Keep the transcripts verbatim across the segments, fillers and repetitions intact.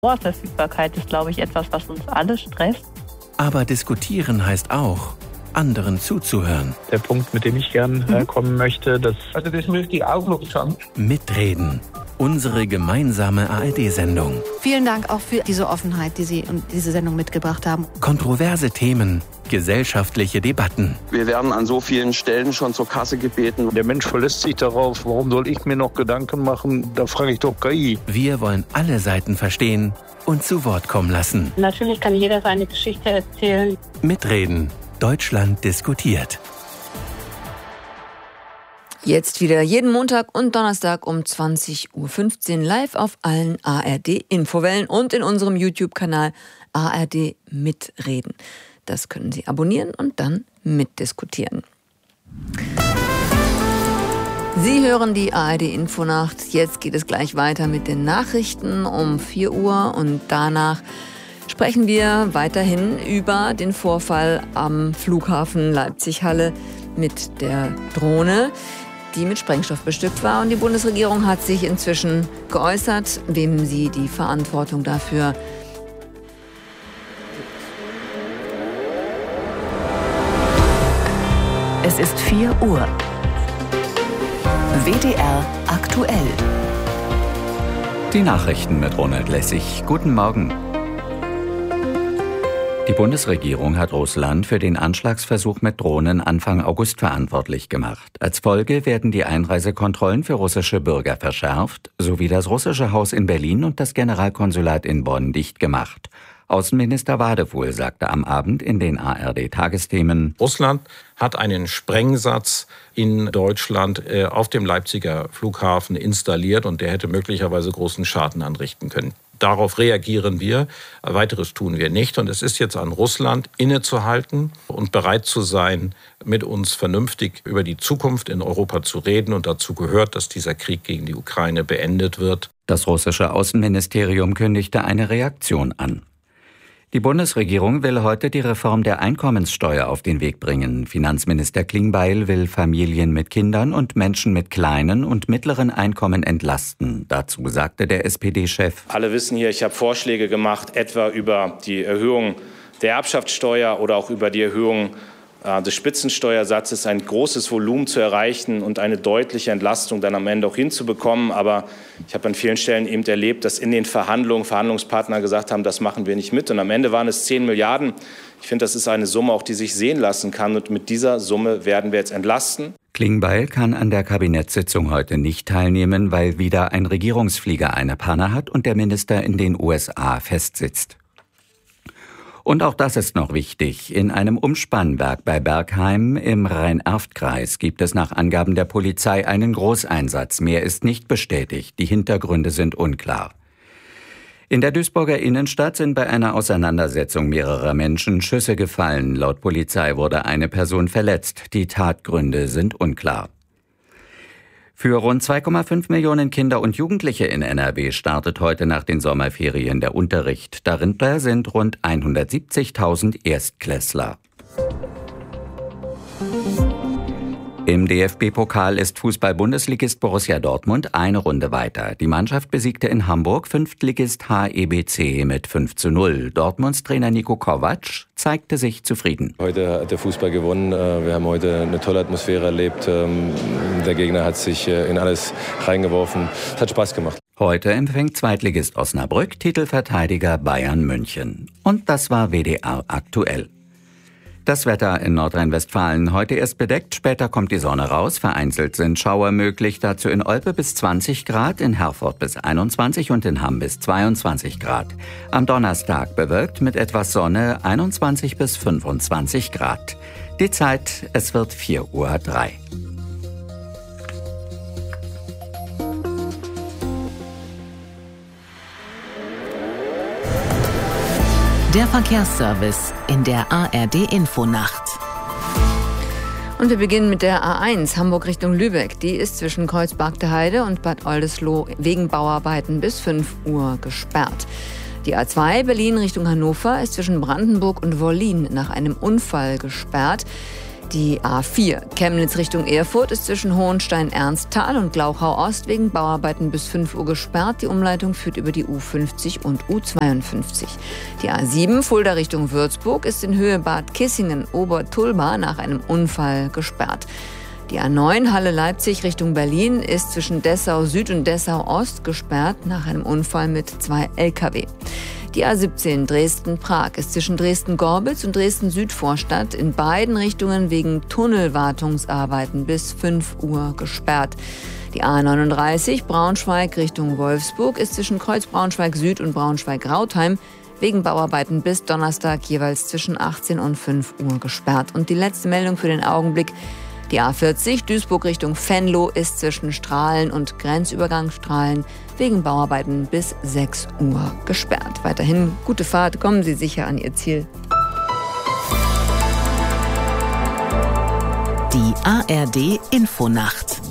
Verfügbarkeit ist, glaube ich, etwas, was uns alle stresst. Aber diskutieren heißt auch, anderen zuzuhören. Der Punkt, mit dem ich gern äh, kommen möchte, das... Also das möchte ich auch noch sagen. Mitreden. Unsere gemeinsame A R D-Sendung. Vielen Dank auch für diese Offenheit, die Sie und diese Sendung mitgebracht haben. Kontroverse Themen, gesellschaftliche Debatten. Wir werden an so vielen Stellen schon zur Kasse gebeten. Der Mensch verlässt sich darauf, warum soll ich mir noch Gedanken machen? Da frage ich doch K I. Wir wollen alle Seiten verstehen und zu Wort kommen lassen. Natürlich kann jeder seine Geschichte erzählen. Mitreden. Deutschland diskutiert. Jetzt wieder jeden Montag und Donnerstag um zwanzig Uhr fünfzehn live auf allen A R D-Infowellen und in unserem YouTube-Kanal A R D Mitreden. Das können Sie abonnieren und dann mitdiskutieren. Sie hören die A R D-Infonacht. Jetzt geht es gleich weiter mit den Nachrichten um vier Uhr und danach sprechen wir weiterhin über den Vorfall am Flughafen Leipzig-Halle mit der Drohne, die mit Sprengstoff bestückt war. Und die Bundesregierung hat sich inzwischen geäußert, wem sie die Verantwortung dafür Es ist vier Uhr. W D R aktuell. Die Nachrichten mit Ronald Lessig. Guten Morgen. Die Bundesregierung hat Russland für den Anschlagsversuch mit Drohnen Anfang August verantwortlich gemacht. Als Folge werden die Einreisekontrollen für russische Bürger verschärft, sowie das russische Haus in Berlin und das Generalkonsulat in Bonn dicht gemacht. Außenminister Wadefuhl sagte am Abend in den A R D-Tagesthemen: Russland hat einen Sprengsatz in Deutschland äh, auf dem Leipziger Flughafen installiert und der hätte möglicherweise großen Schaden anrichten können. Darauf reagieren wir. Weiteres tun wir nicht. Und es ist jetzt an Russland, innezuhalten und bereit zu sein, mit uns vernünftig über die Zukunft in Europa zu reden. Und dazu gehört, dass dieser Krieg gegen die Ukraine beendet wird. Das russische Außenministerium kündigte eine Reaktion an. Die Bundesregierung will heute die Reform der Einkommenssteuer auf den Weg bringen. Finanzminister Klingbeil will Familien mit Kindern und Menschen mit kleinen und mittleren Einkommen entlasten. Dazu sagte der S P D-Chef: Alle wissen hier, ich habe Vorschläge gemacht, etwa über die Erhöhung der Erbschaftssteuer oder auch über die Erhöhung des Spitzensteuersatzes, ein großes Volumen zu erreichen und eine deutliche Entlastung dann am Ende auch hinzubekommen. Aber ich habe an vielen Stellen eben erlebt, dass in den Verhandlungen Verhandlungspartner gesagt haben, das machen wir nicht mit. Und am Ende waren es zehn Milliarden. Ich finde, das ist eine Summe, auch die sich sehen lassen kann. Und mit dieser Summe werden wir jetzt entlasten. Klingbeil kann an der Kabinettssitzung heute nicht teilnehmen, weil wieder ein Regierungsflieger eine Panne hat und der Minister in den U S A festsitzt. Und auch das ist noch wichtig. In einem Umspannwerk bei Bergheim im Rhein-Erft-Kreis gibt es nach Angaben der Polizei einen Großeinsatz. Mehr ist nicht bestätigt. Die Hintergründe sind unklar. In der Duisburger Innenstadt sind bei einer Auseinandersetzung mehrerer Menschen Schüsse gefallen. Laut Polizei wurde eine Person verletzt. Die Tatgründe sind unklar. Für rund zwei Komma fünf Millionen Kinder und Jugendliche in N R W startet heute nach den Sommerferien der Unterricht. Darunter sind rund hundertsiebzigtausend Erstklässler. Im D F B-Pokal ist Fußball-Bundesligist Borussia Dortmund eine Runde weiter. Die Mannschaft besiegte in Hamburg Fünftligist H E B C mit fünf zu null. Dortmunds Trainer Niko Kovac zeigte sich zufrieden. Heute hat der Fußball gewonnen. Wir haben heute eine tolle Atmosphäre erlebt. Der Gegner hat sich in alles reingeworfen. Es hat Spaß gemacht. Heute empfängt Zweitligist Osnabrück Titelverteidiger Bayern München. Und das war W D R aktuell. Das Wetter in Nordrhein-Westfalen. Heute erst bedeckt, später kommt die Sonne raus. Vereinzelt sind Schauer möglich. Dazu in Olpe bis zwanzig Grad, in Herford bis einundzwanzig und in Hamm bis zweiundzwanzig Grad. Am Donnerstag bewölkt mit etwas Sonne, einundzwanzig bis fünfundzwanzig Grad. Die Zeit, es wird vier Uhr drei. Der Verkehrsservice in der A R D-Infonacht. Und wir beginnen mit der A eins, Hamburg Richtung Lübeck. Die ist zwischen Kreuz-Bargteheide und Bad Oldesloe wegen Bauarbeiten bis fünf Uhr gesperrt. Die A zwei, Berlin Richtung Hannover, ist zwischen Brandenburg und Wollin nach einem Unfall gesperrt. Die A vier Chemnitz Richtung Erfurt ist zwischen Hohenstein-Ernsthal und Glauchau-Ost wegen Bauarbeiten bis fünf Uhr gesperrt. Die Umleitung führt über die U fünfzig und U zweiundfünfzig. Die A sieben Fulda Richtung Würzburg ist in Höhe Bad Kissingen-Obertulba nach einem Unfall gesperrt. Die A neun Halle-Leipzig Richtung Berlin ist zwischen Dessau Süd und Dessau Ost gesperrt nach einem Unfall mit zwei L K W. Die A siebzehn Dresden-Prag ist zwischen Dresden-Gorbitz und Dresden-Südvorstadt in beiden Richtungen wegen Tunnelwartungsarbeiten bis fünf Uhr gesperrt. Die A neununddreißig Braunschweig Richtung Wolfsburg ist zwischen Kreuz Braunschweig Süd und Braunschweig-Rautheim wegen Bauarbeiten bis Donnerstag jeweils zwischen achtzehn und fünf Uhr gesperrt. Und die letzte Meldung für den Augenblick: Die A vierzig Duisburg Richtung Venlo ist zwischen Strahlen und Grenzübergang Strahlen wegen Bauarbeiten bis sechs Uhr gesperrt. Weiterhin gute Fahrt, kommen Sie sicher an Ihr Ziel. Die A R D Infonacht.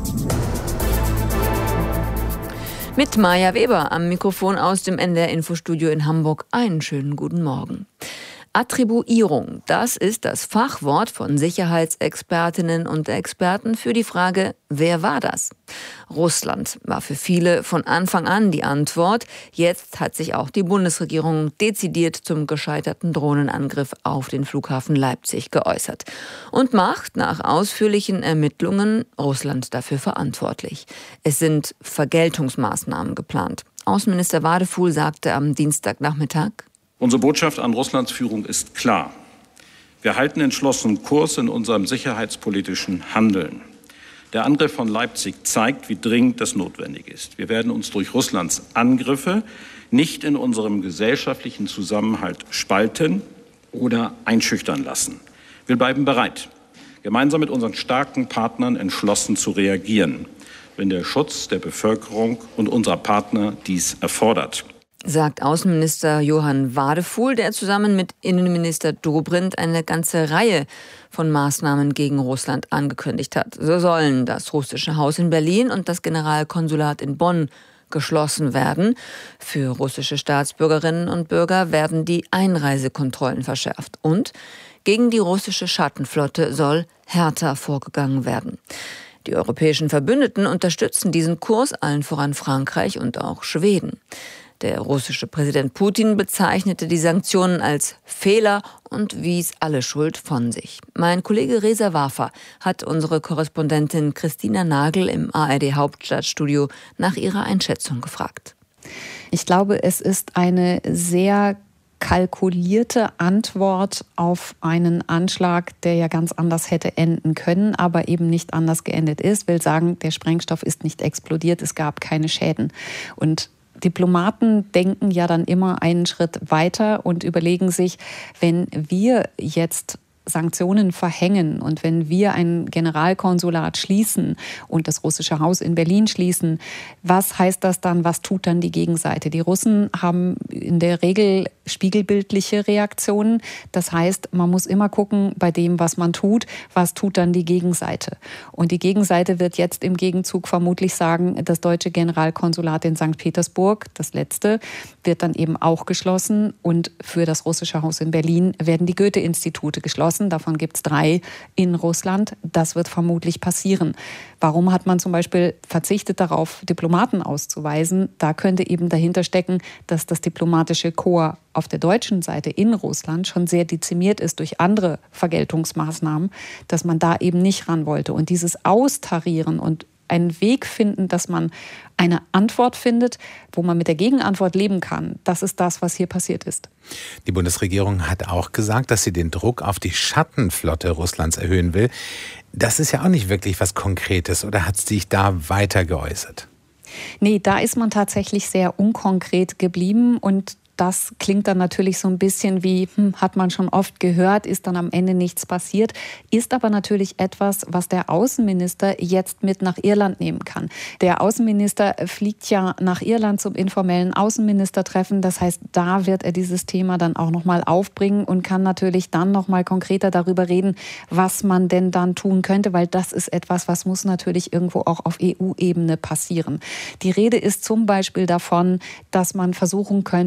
Mit Maja Weber am Mikrofon aus dem N D R Infostudio in Hamburg. Einen schönen guten Morgen. Attribuierung, das ist das Fachwort von Sicherheitsexpertinnen und Experten für die Frage, wer war das? Russland war für viele von Anfang an die Antwort. Jetzt hat sich auch die Bundesregierung dezidiert zum gescheiterten Drohnenangriff auf den Flughafen Leipzig geäußert und macht nach ausführlichen Ermittlungen Russland dafür verantwortlich. Es sind Vergeltungsmaßnahmen geplant. Außenminister Wadefuhl sagte am Dienstagnachmittag: Unsere Botschaft an Russlands Führung ist klar. Wir halten entschlossen Kurs in unserem sicherheitspolitischen Handeln. Der Angriff von Leipzig zeigt, wie dringend das notwendig ist. Wir werden uns durch Russlands Angriffe nicht in unserem gesellschaftlichen Zusammenhalt spalten oder einschüchtern lassen. Wir bleiben bereit, gemeinsam mit unseren starken Partnern entschlossen zu reagieren, wenn der Schutz der Bevölkerung und unserer Partner dies erfordert, sagt Außenminister Johann Wadefuhl, der zusammen mit Innenminister Dobrindt eine ganze Reihe von Maßnahmen gegen Russland angekündigt hat. So sollen das russische Haus in Berlin und das Generalkonsulat in Bonn geschlossen werden. Für russische Staatsbürgerinnen und Bürger werden die Einreisekontrollen verschärft. Und gegen die russische Schattenflotte soll härter vorgegangen werden. Die europäischen Verbündeten unterstützen diesen Kurs, allen voran Frankreich und auch Schweden. Der russische Präsident Putin bezeichnete die Sanktionen als Fehler und wies alle Schuld von sich. Mein Kollege Reza Wafa hat unsere Korrespondentin Christina Nagel im A R D Hauptstadtstudio nach ihrer Einschätzung gefragt. Ich glaube, es ist eine sehr kalkulierte Antwort auf einen Anschlag, der ja ganz anders hätte enden können, aber eben nicht anders geendet ist. Will sagen, der Sprengstoff ist nicht explodiert, es gab keine Schäden. Und Diplomaten denken ja dann immer einen Schritt weiter und überlegen sich, wenn wir jetzt Sanktionen verhängen und wenn wir ein Generalkonsulat schließen und das russische Haus in Berlin schließen, was heißt das dann, was tut dann die Gegenseite? Die Russen haben in der Regel spiegelbildliche Reaktionen. Das heißt, man muss immer gucken bei dem, was man tut, was tut dann die Gegenseite. Und die Gegenseite wird jetzt im Gegenzug vermutlich sagen, das deutsche Generalkonsulat in Sankt Petersburg, das letzte, wird dann eben auch geschlossen und für das russische Haus in Berlin werden die Goethe-Institute geschlossen. Davon gibt es drei in Russland. Das wird vermutlich passieren. Warum hat man zum Beispiel verzichtet darauf, Diplomaten auszuweisen? Da könnte eben dahinter stecken, dass das diplomatische Korps auf der deutschen Seite in Russland schon sehr dezimiert ist durch andere Vergeltungsmaßnahmen, dass man da eben nicht ran wollte. Und dieses Austarieren und einen Weg finden, dass man eine Antwort findet, wo man mit der Gegenantwort leben kann. Das ist das, was hier passiert ist. Die Bundesregierung hat auch gesagt, dass sie den Druck auf die Schattenflotte Russlands erhöhen will. Das ist ja auch nicht wirklich was Konkretes, oder hat sie sich da weiter geäußert? Nee, da ist man tatsächlich sehr unkonkret geblieben und das klingt dann natürlich so ein bisschen wie, hm, hat man schon oft gehört, ist dann am Ende nichts passiert, ist aber natürlich etwas, was der Außenminister jetzt mit nach Irland nehmen kann. Der Außenminister fliegt ja nach Irland zum informellen Außenministertreffen, das heißt, da wird er dieses Thema dann auch nochmal aufbringen und kann natürlich dann nochmal konkreter darüber reden, was man denn dann tun könnte, weil das ist etwas, was muss natürlich irgendwo auch auf E U-Ebene passieren. Die Rede ist zum Beispiel davon, dass man versuchen könnte, auf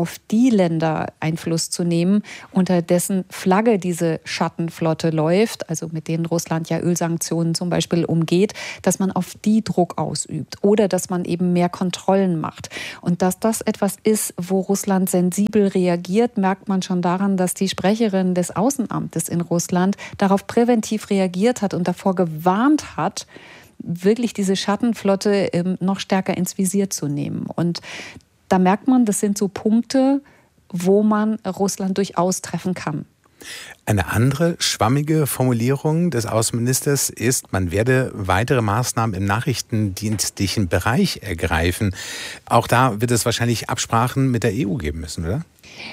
auf die Länder Einfluss zu nehmen, unter dessen Flagge diese Schattenflotte läuft, also mit denen Russland ja Ölsanktionen zum Beispiel umgeht, dass man auf die Druck ausübt oder dass man eben mehr Kontrollen macht. Und dass das etwas ist, wo Russland sensibel reagiert, merkt man schon daran, dass die Sprecherin des Außenamtes in Russland darauf präventiv reagiert hat und davor gewarnt hat, wirklich diese Schattenflotte noch stärker ins Visier zu nehmen. Und da merkt man, das sind so Punkte, wo man Russland durchaus treffen kann. Eine andere schwammige Formulierung des Außenministers ist, man werde weitere Maßnahmen im nachrichtendienstlichen Bereich ergreifen. Auch da wird es wahrscheinlich Absprachen mit der E U geben müssen, oder?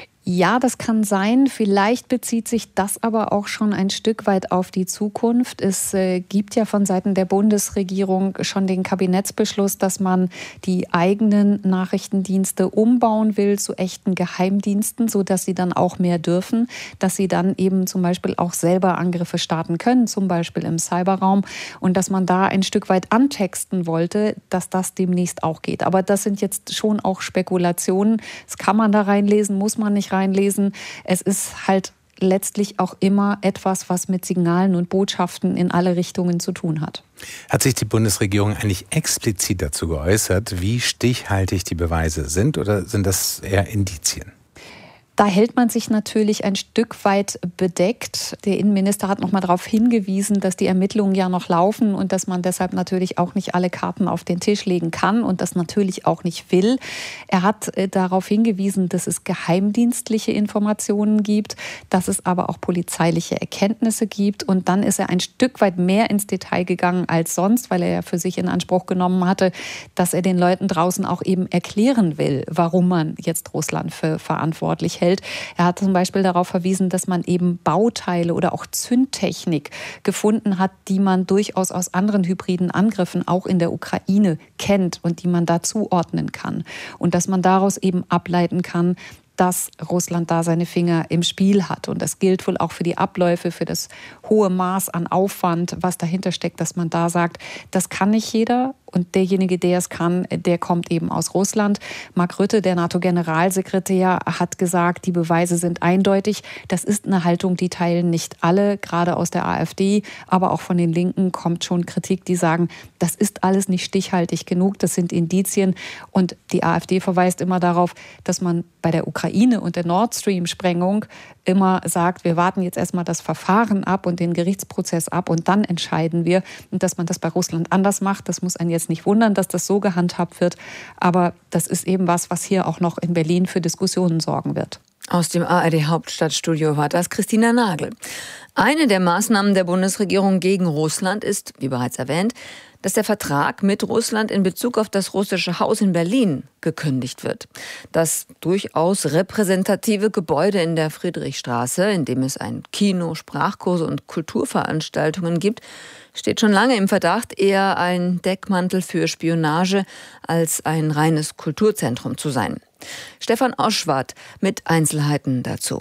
Ja, das kann sein. Vielleicht bezieht sich das aber auch schon ein Stück weit auf die Zukunft. Es äh, gibt ja von Seiten der Bundesregierung schon den Kabinettsbeschluss, dass man die eigenen Nachrichtendienste umbauen will zu echten Geheimdiensten, sodass sie dann auch mehr dürfen, dass sie dann eben zum Beispiel auch selber Angriffe starten können, zum Beispiel im Cyberraum, und dass man da ein Stück weit antexten wollte, dass das demnächst auch geht. Aber das sind jetzt schon auch Spekulationen. Das kann man da reinlesen, muss man nicht reinlesen. Reinlesen. Es ist halt letztlich auch immer etwas, was mit Signalen und Botschaften in alle Richtungen zu tun hat. Hat sich die Bundesregierung eigentlich explizit dazu geäußert, wie stichhaltig die Beweise sind, oder sind das eher Indizien? Da hält man sich natürlich ein Stück weit bedeckt. Der Innenminister hat noch mal darauf hingewiesen, dass die Ermittlungen ja noch laufen und dass man deshalb natürlich auch nicht alle Karten auf den Tisch legen kann und das natürlich auch nicht will. Er hat äh, darauf hingewiesen, dass es geheimdienstliche Informationen gibt, dass es aber auch polizeiliche Erkenntnisse gibt. Und dann ist er ein Stück weit mehr ins Detail gegangen als sonst, weil er ja für sich in Anspruch genommen hatte, dass er den Leuten draußen auch eben erklären will, warum man jetzt Russland für verantwortlich hält. Er hat zum Beispiel darauf verwiesen, dass man eben Bauteile oder auch Zündtechnik gefunden hat, die man durchaus aus anderen hybriden Angriffen auch in der Ukraine kennt und die man da zuordnen kann. Und dass man daraus eben ableiten kann, dass Russland da seine Finger im Spiel hat. Und das gilt wohl auch für die Abläufe, für das hohe Maß an Aufwand, was dahinter steckt, dass man da sagt, das kann nicht jeder. Und derjenige, der es kann, der kommt eben aus Russland. Mark Rutte, der NATO-Generalsekretär, hat gesagt, die Beweise sind eindeutig. Das ist eine Haltung, die teilen nicht alle, gerade aus der AfD. Aber auch von den Linken kommt schon Kritik, die sagen, das ist alles nicht stichhaltig genug, das sind Indizien. Und die AfD verweist immer darauf, dass man bei der Ukraine und der Nord Stream-Sprengung immer sagt, wir warten jetzt erstmal das Verfahren ab und den Gerichtsprozess ab und dann entscheiden wir. Und dass man das bei Russland anders macht, das muss einen jetzt nicht wundern, dass das so gehandhabt wird. Aber das ist eben was, was hier auch noch in Berlin für Diskussionen sorgen wird. Aus dem A R D-Hauptstadtstudio war das Christina Nagel. Eine der Maßnahmen der Bundesregierung gegen Russland ist, wie bereits erwähnt, dass der Vertrag mit Russland in Bezug auf das Russische Haus in Berlin gekündigt wird. Das durchaus repräsentative Gebäude in der Friedrichstraße, in dem es ein Kino, Sprachkurse und Kulturveranstaltungen gibt, steht schon lange im Verdacht, eher ein Deckmantel für Spionage als ein reines Kulturzentrum zu sein. Stefan Oschwart mit Einzelheiten dazu.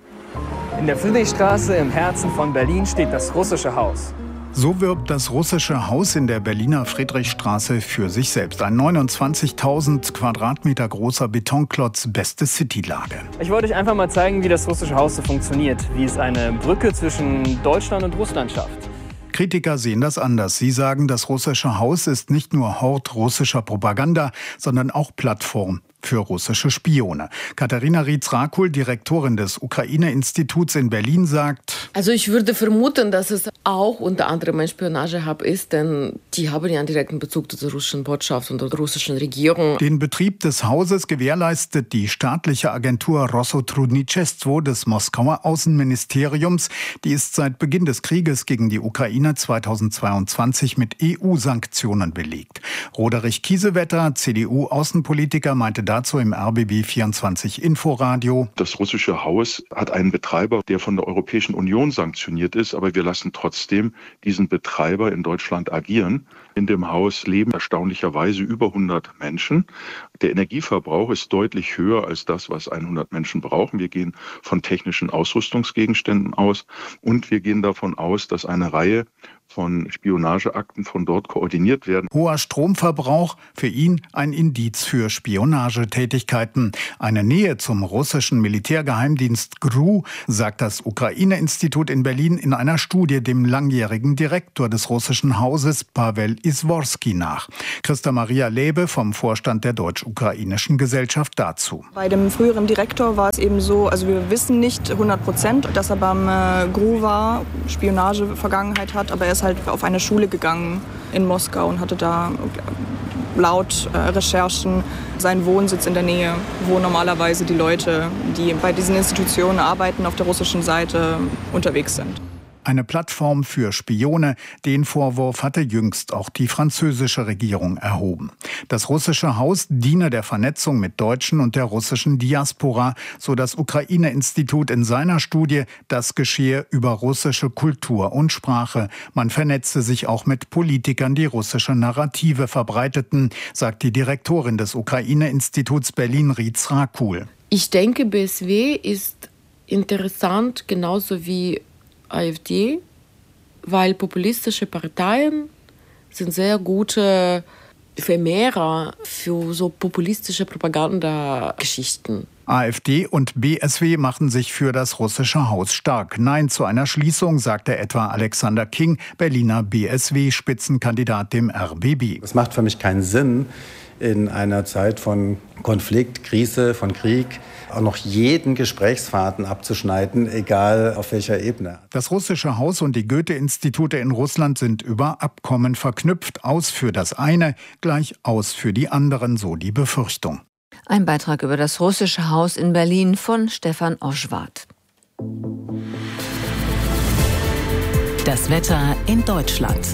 In der Friedrichstraße im Herzen von Berlin steht das Russische Haus. So wirbt das Russische Haus in der Berliner Friedrichstraße für sich selbst. Ein neunundzwanzigtausend Quadratmeter großer Betonklotz, beste Citylage. Ich wollte euch einfach mal zeigen, wie das Russische Haus so funktioniert, wie es eine Brücke zwischen Deutschland und Russland schafft. Kritiker sehen das anders. Sie sagen, das Russische Haus ist nicht nur Hort russischer Propaganda, sondern auch Plattform für russische Spione. Katharina Rietz-Rakul, Direktorin des Ukraine-Instituts in Berlin, sagt: Also ich würde vermuten, dass es auch unter anderem ein Spionagehub ist, denn die haben ja einen direkten Bezug zur russischen Botschaft und der russischen Regierung. Den Betrieb des Hauses gewährleistet die staatliche Agentur Rossotrudniczestwo des Moskauer Außenministeriums. Die ist seit Beginn des Krieges gegen die Ukraine zweitausendzweiundzwanzig mit E U-Sanktionen belegt. Roderich Kiesewetter, C D U-Außenpolitiker, meinte dazu im R B B vierundzwanzig Inforadio: Das Russische Haus hat einen Betreiber, der von der Europäischen Union sanktioniert ist, aber wir lassen trotzdem diesen Betreiber in Deutschland agieren. In dem Haus leben erstaunlicherweise über hundert Menschen. Der Energieverbrauch ist deutlich höher als das, was hundert Menschen brauchen. Wir gehen von technischen Ausrüstungsgegenständen aus und wir gehen davon aus, dass eine Reihe von Spionageakten von dort koordiniert werden. Hoher Stromverbrauch, für ihn ein Indiz für Spionagetätigkeiten. Eine Nähe zum russischen Militärgeheimdienst G R U, sagt das Ukraine-Institut in Berlin in einer Studie dem langjährigen Direktor des russischen Hauses Pavel Isworski nach. Christa Maria Lebe vom Vorstand der Deutsch-Ukrainischen Gesellschaft dazu. Bei dem früheren Direktor war es eben so, also wir wissen nicht hundert Prozent, dass er beim äh, G R U war, Spionage-Vergangenheit hat, aber er ist halt auf eine Schule gegangen in Moskau und hatte da laut äh, Recherchen seinen Wohnsitz in der Nähe, wo normalerweise die Leute, die bei diesen Institutionen arbeiten, auf der russischen Seite unterwegs sind. Eine Plattform für Spione, den Vorwurf hatte jüngst auch die französische Regierung erhoben. Das russische Haus diene der Vernetzung mit Deutschen und der russischen Diaspora, so das Ukraine-Institut in seiner Studie, das geschehe über russische Kultur und Sprache. Man vernetze sich auch mit Politikern, die russische Narrative verbreiteten, sagt die Direktorin des Ukraine-Instituts Berlin, Riz Rakul. Ich denke, B S W ist interessant, genauso wie AfD, weil populistische Parteien sind sehr gute Vermehrer für so populistische Propagandageschichten. AfD und B S W machen sich für das russische Haus stark. Nein zu einer Schließung, sagte etwa Alexander King, Berliner B S W-Spitzenkandidat dem R B B. Es macht für mich keinen Sinn, in einer Zeit von Konflikt, Krise, von Krieg auch noch jeden Gesprächsfaden abzuschneiden, egal auf welcher Ebene. Das russische Haus und die Goethe-Institute in Russland sind über Abkommen verknüpft. Aus für das eine, gleich aus für die anderen, so die Befürchtung. Ein Beitrag über das russische Haus in Berlin von Stefan Oschwart. Das Wetter in Deutschland.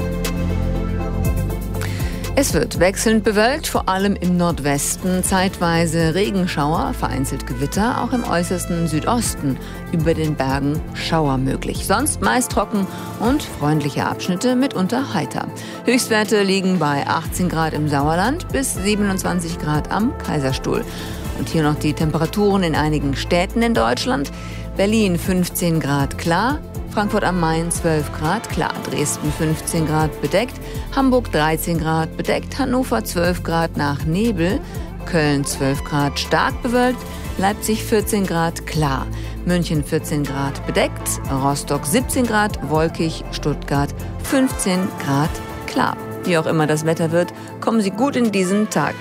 Es wird wechselnd bewölkt, vor allem im Nordwesten, zeitweise Regenschauer, vereinzelt Gewitter, auch im äußersten Südosten, über den Bergen Schauer möglich. Sonst meist trocken und freundliche Abschnitte, mitunter heiter. Höchstwerte liegen bei achtzehn Grad im Sauerland bis siebenundzwanzig Grad am Kaiserstuhl. Und hier noch die Temperaturen in einigen Städten in Deutschland. Berlin fünfzehn Grad klar, Frankfurt am Main zwölf Grad klar, Dresden fünfzehn Grad bedeckt, Hamburg dreizehn Grad bedeckt, Hannover zwölf Grad nach Nebel, Köln zwölf Grad stark bewölkt, Leipzig vierzehn Grad klar, München vierzehn Grad bedeckt, Rostock siebzehn Grad wolkig, Stuttgart fünfzehn Grad klar. Wie auch immer das Wetter wird, kommen Sie gut in diesen Tag.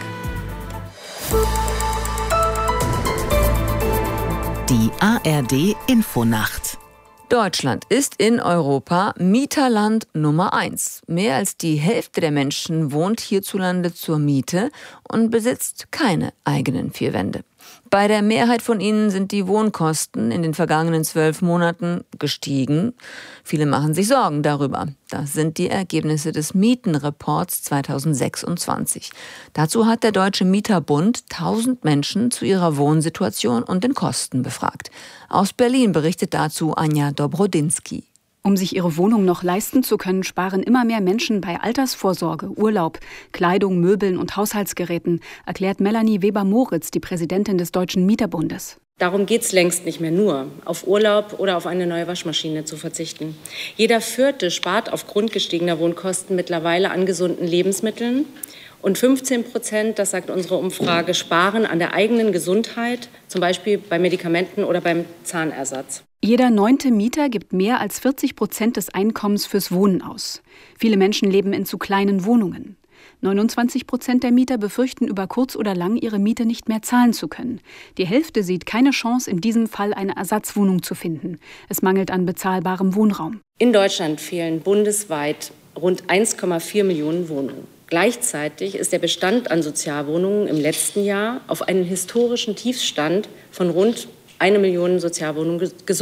Die A R D Infonacht. Deutschland ist in Europa Mieterland Nummer eins. Mehr als die Hälfte der Menschen wohnt hierzulande zur Miete und besitzt keine eigenen vier Wände. Bei der Mehrheit von ihnen sind die Wohnkosten in den vergangenen zwölf Monaten gestiegen. Viele machen sich Sorgen darüber. Das sind die Ergebnisse des Mietenreports zweitausendsechsundzwanzig. Dazu hat der Deutsche Mieterbund tausend Menschen zu ihrer Wohnsituation und den Kosten befragt. Aus Berlin berichtet dazu Anja Dobrodinsky. Um sich ihre Wohnung noch leisten zu können, sparen immer mehr Menschen bei Altersvorsorge, Urlaub, Kleidung, Möbeln und Haushaltsgeräten, erklärt Melanie Weber-Moritz, die Präsidentin des Deutschen Mieterbundes. Darum geht es längst nicht mehr nur, auf Urlaub oder auf eine neue Waschmaschine zu verzichten. Jeder Vierte spart aufgrund gestiegener Wohnkosten mittlerweile an gesunden Lebensmitteln. Und fünfzehn Prozent, das sagt unsere Umfrage, sparen an der eigenen Gesundheit, zum Beispiel bei Medikamenten oder beim Zahnersatz. Jeder neunte Mieter gibt mehr als vierzig Prozent des Einkommens fürs Wohnen aus. Viele Menschen leben in zu kleinen Wohnungen. neunundzwanzig Prozent der Mieter befürchten über kurz oder lang, ihre Miete nicht mehr zahlen zu können. Die Hälfte sieht keine Chance, in diesem Fall eine Ersatzwohnung zu finden. Es mangelt an bezahlbarem Wohnraum. In Deutschland fehlen bundesweit rund eins Komma vier Millionen Wohnungen. Gleichzeitig ist der Bestand an Sozialwohnungen im letzten Jahr auf einen historischen Tiefstand von rund eine Million Sozialwohnungen gesunken.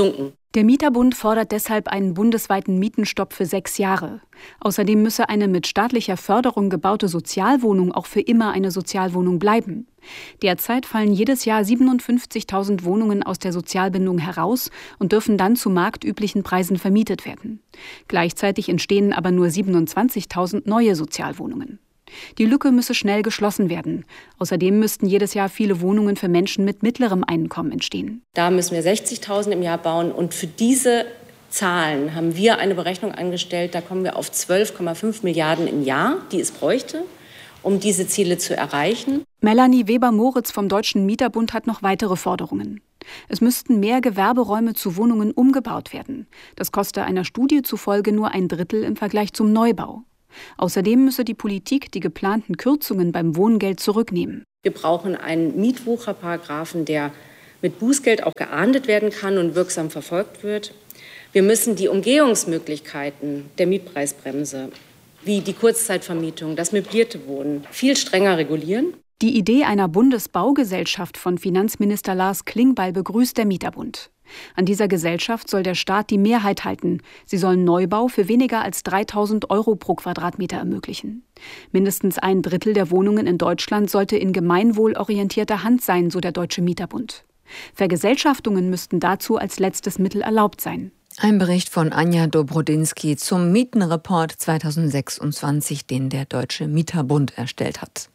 Der Mieterbund fordert deshalb einen bundesweiten Mietenstopp für sechs Jahre. Außerdem müsse eine mit staatlicher Förderung gebaute Sozialwohnung auch für immer eine Sozialwohnung bleiben. Derzeit fallen jedes Jahr siebenundfünfzigtausend Wohnungen aus der Sozialbindung heraus und dürfen dann zu marktüblichen Preisen vermietet werden. Gleichzeitig entstehen aber nur siebenundzwanzigtausend neue Sozialwohnungen. Die Lücke müsse schnell geschlossen werden. Außerdem müssten jedes Jahr viele Wohnungen für Menschen mit mittlerem Einkommen entstehen. Da müssen wir sechzigtausend im Jahr bauen. Und für diese Zahlen haben wir eine Berechnung angestellt. Da kommen wir auf zwölf Komma fünf Milliarden im Jahr, die es bräuchte, um diese Ziele zu erreichen. Melanie Weber-Moritz vom Deutschen Mieterbund hat noch weitere Forderungen. Es müssten mehr Gewerberäume zu Wohnungen umgebaut werden. Das koste einer Studie zufolge nur ein Drittel im Vergleich zum Neubau. Außerdem müsse die Politik die geplanten Kürzungen beim Wohngeld zurücknehmen. Wir brauchen einen Mietwucherparagraphen, der mit Bußgeld auch geahndet werden kann und wirksam verfolgt wird. Wir müssen die Umgehungsmöglichkeiten der Mietpreisbremse, wie die Kurzzeitvermietung, das möblierte Wohnen, viel strenger regulieren. Die Idee einer Bundesbaugesellschaft von Finanzminister Lars Klingbeil begrüßt der Mieterbund. An dieser Gesellschaft soll der Staat die Mehrheit halten. Sie sollen Neubau für weniger als dreitausend Euro pro Quadratmeter ermöglichen. Mindestens ein Drittel der Wohnungen in Deutschland sollte in gemeinwohlorientierter Hand sein, so der Deutsche Mieterbund. Vergesellschaftungen müssten dazu als letztes Mittel erlaubt sein. Ein Bericht von Anja Dobrodinsky zum Mietenreport zweitausendsechsundzwanzig, den der Deutsche Mieterbund erstellt hat.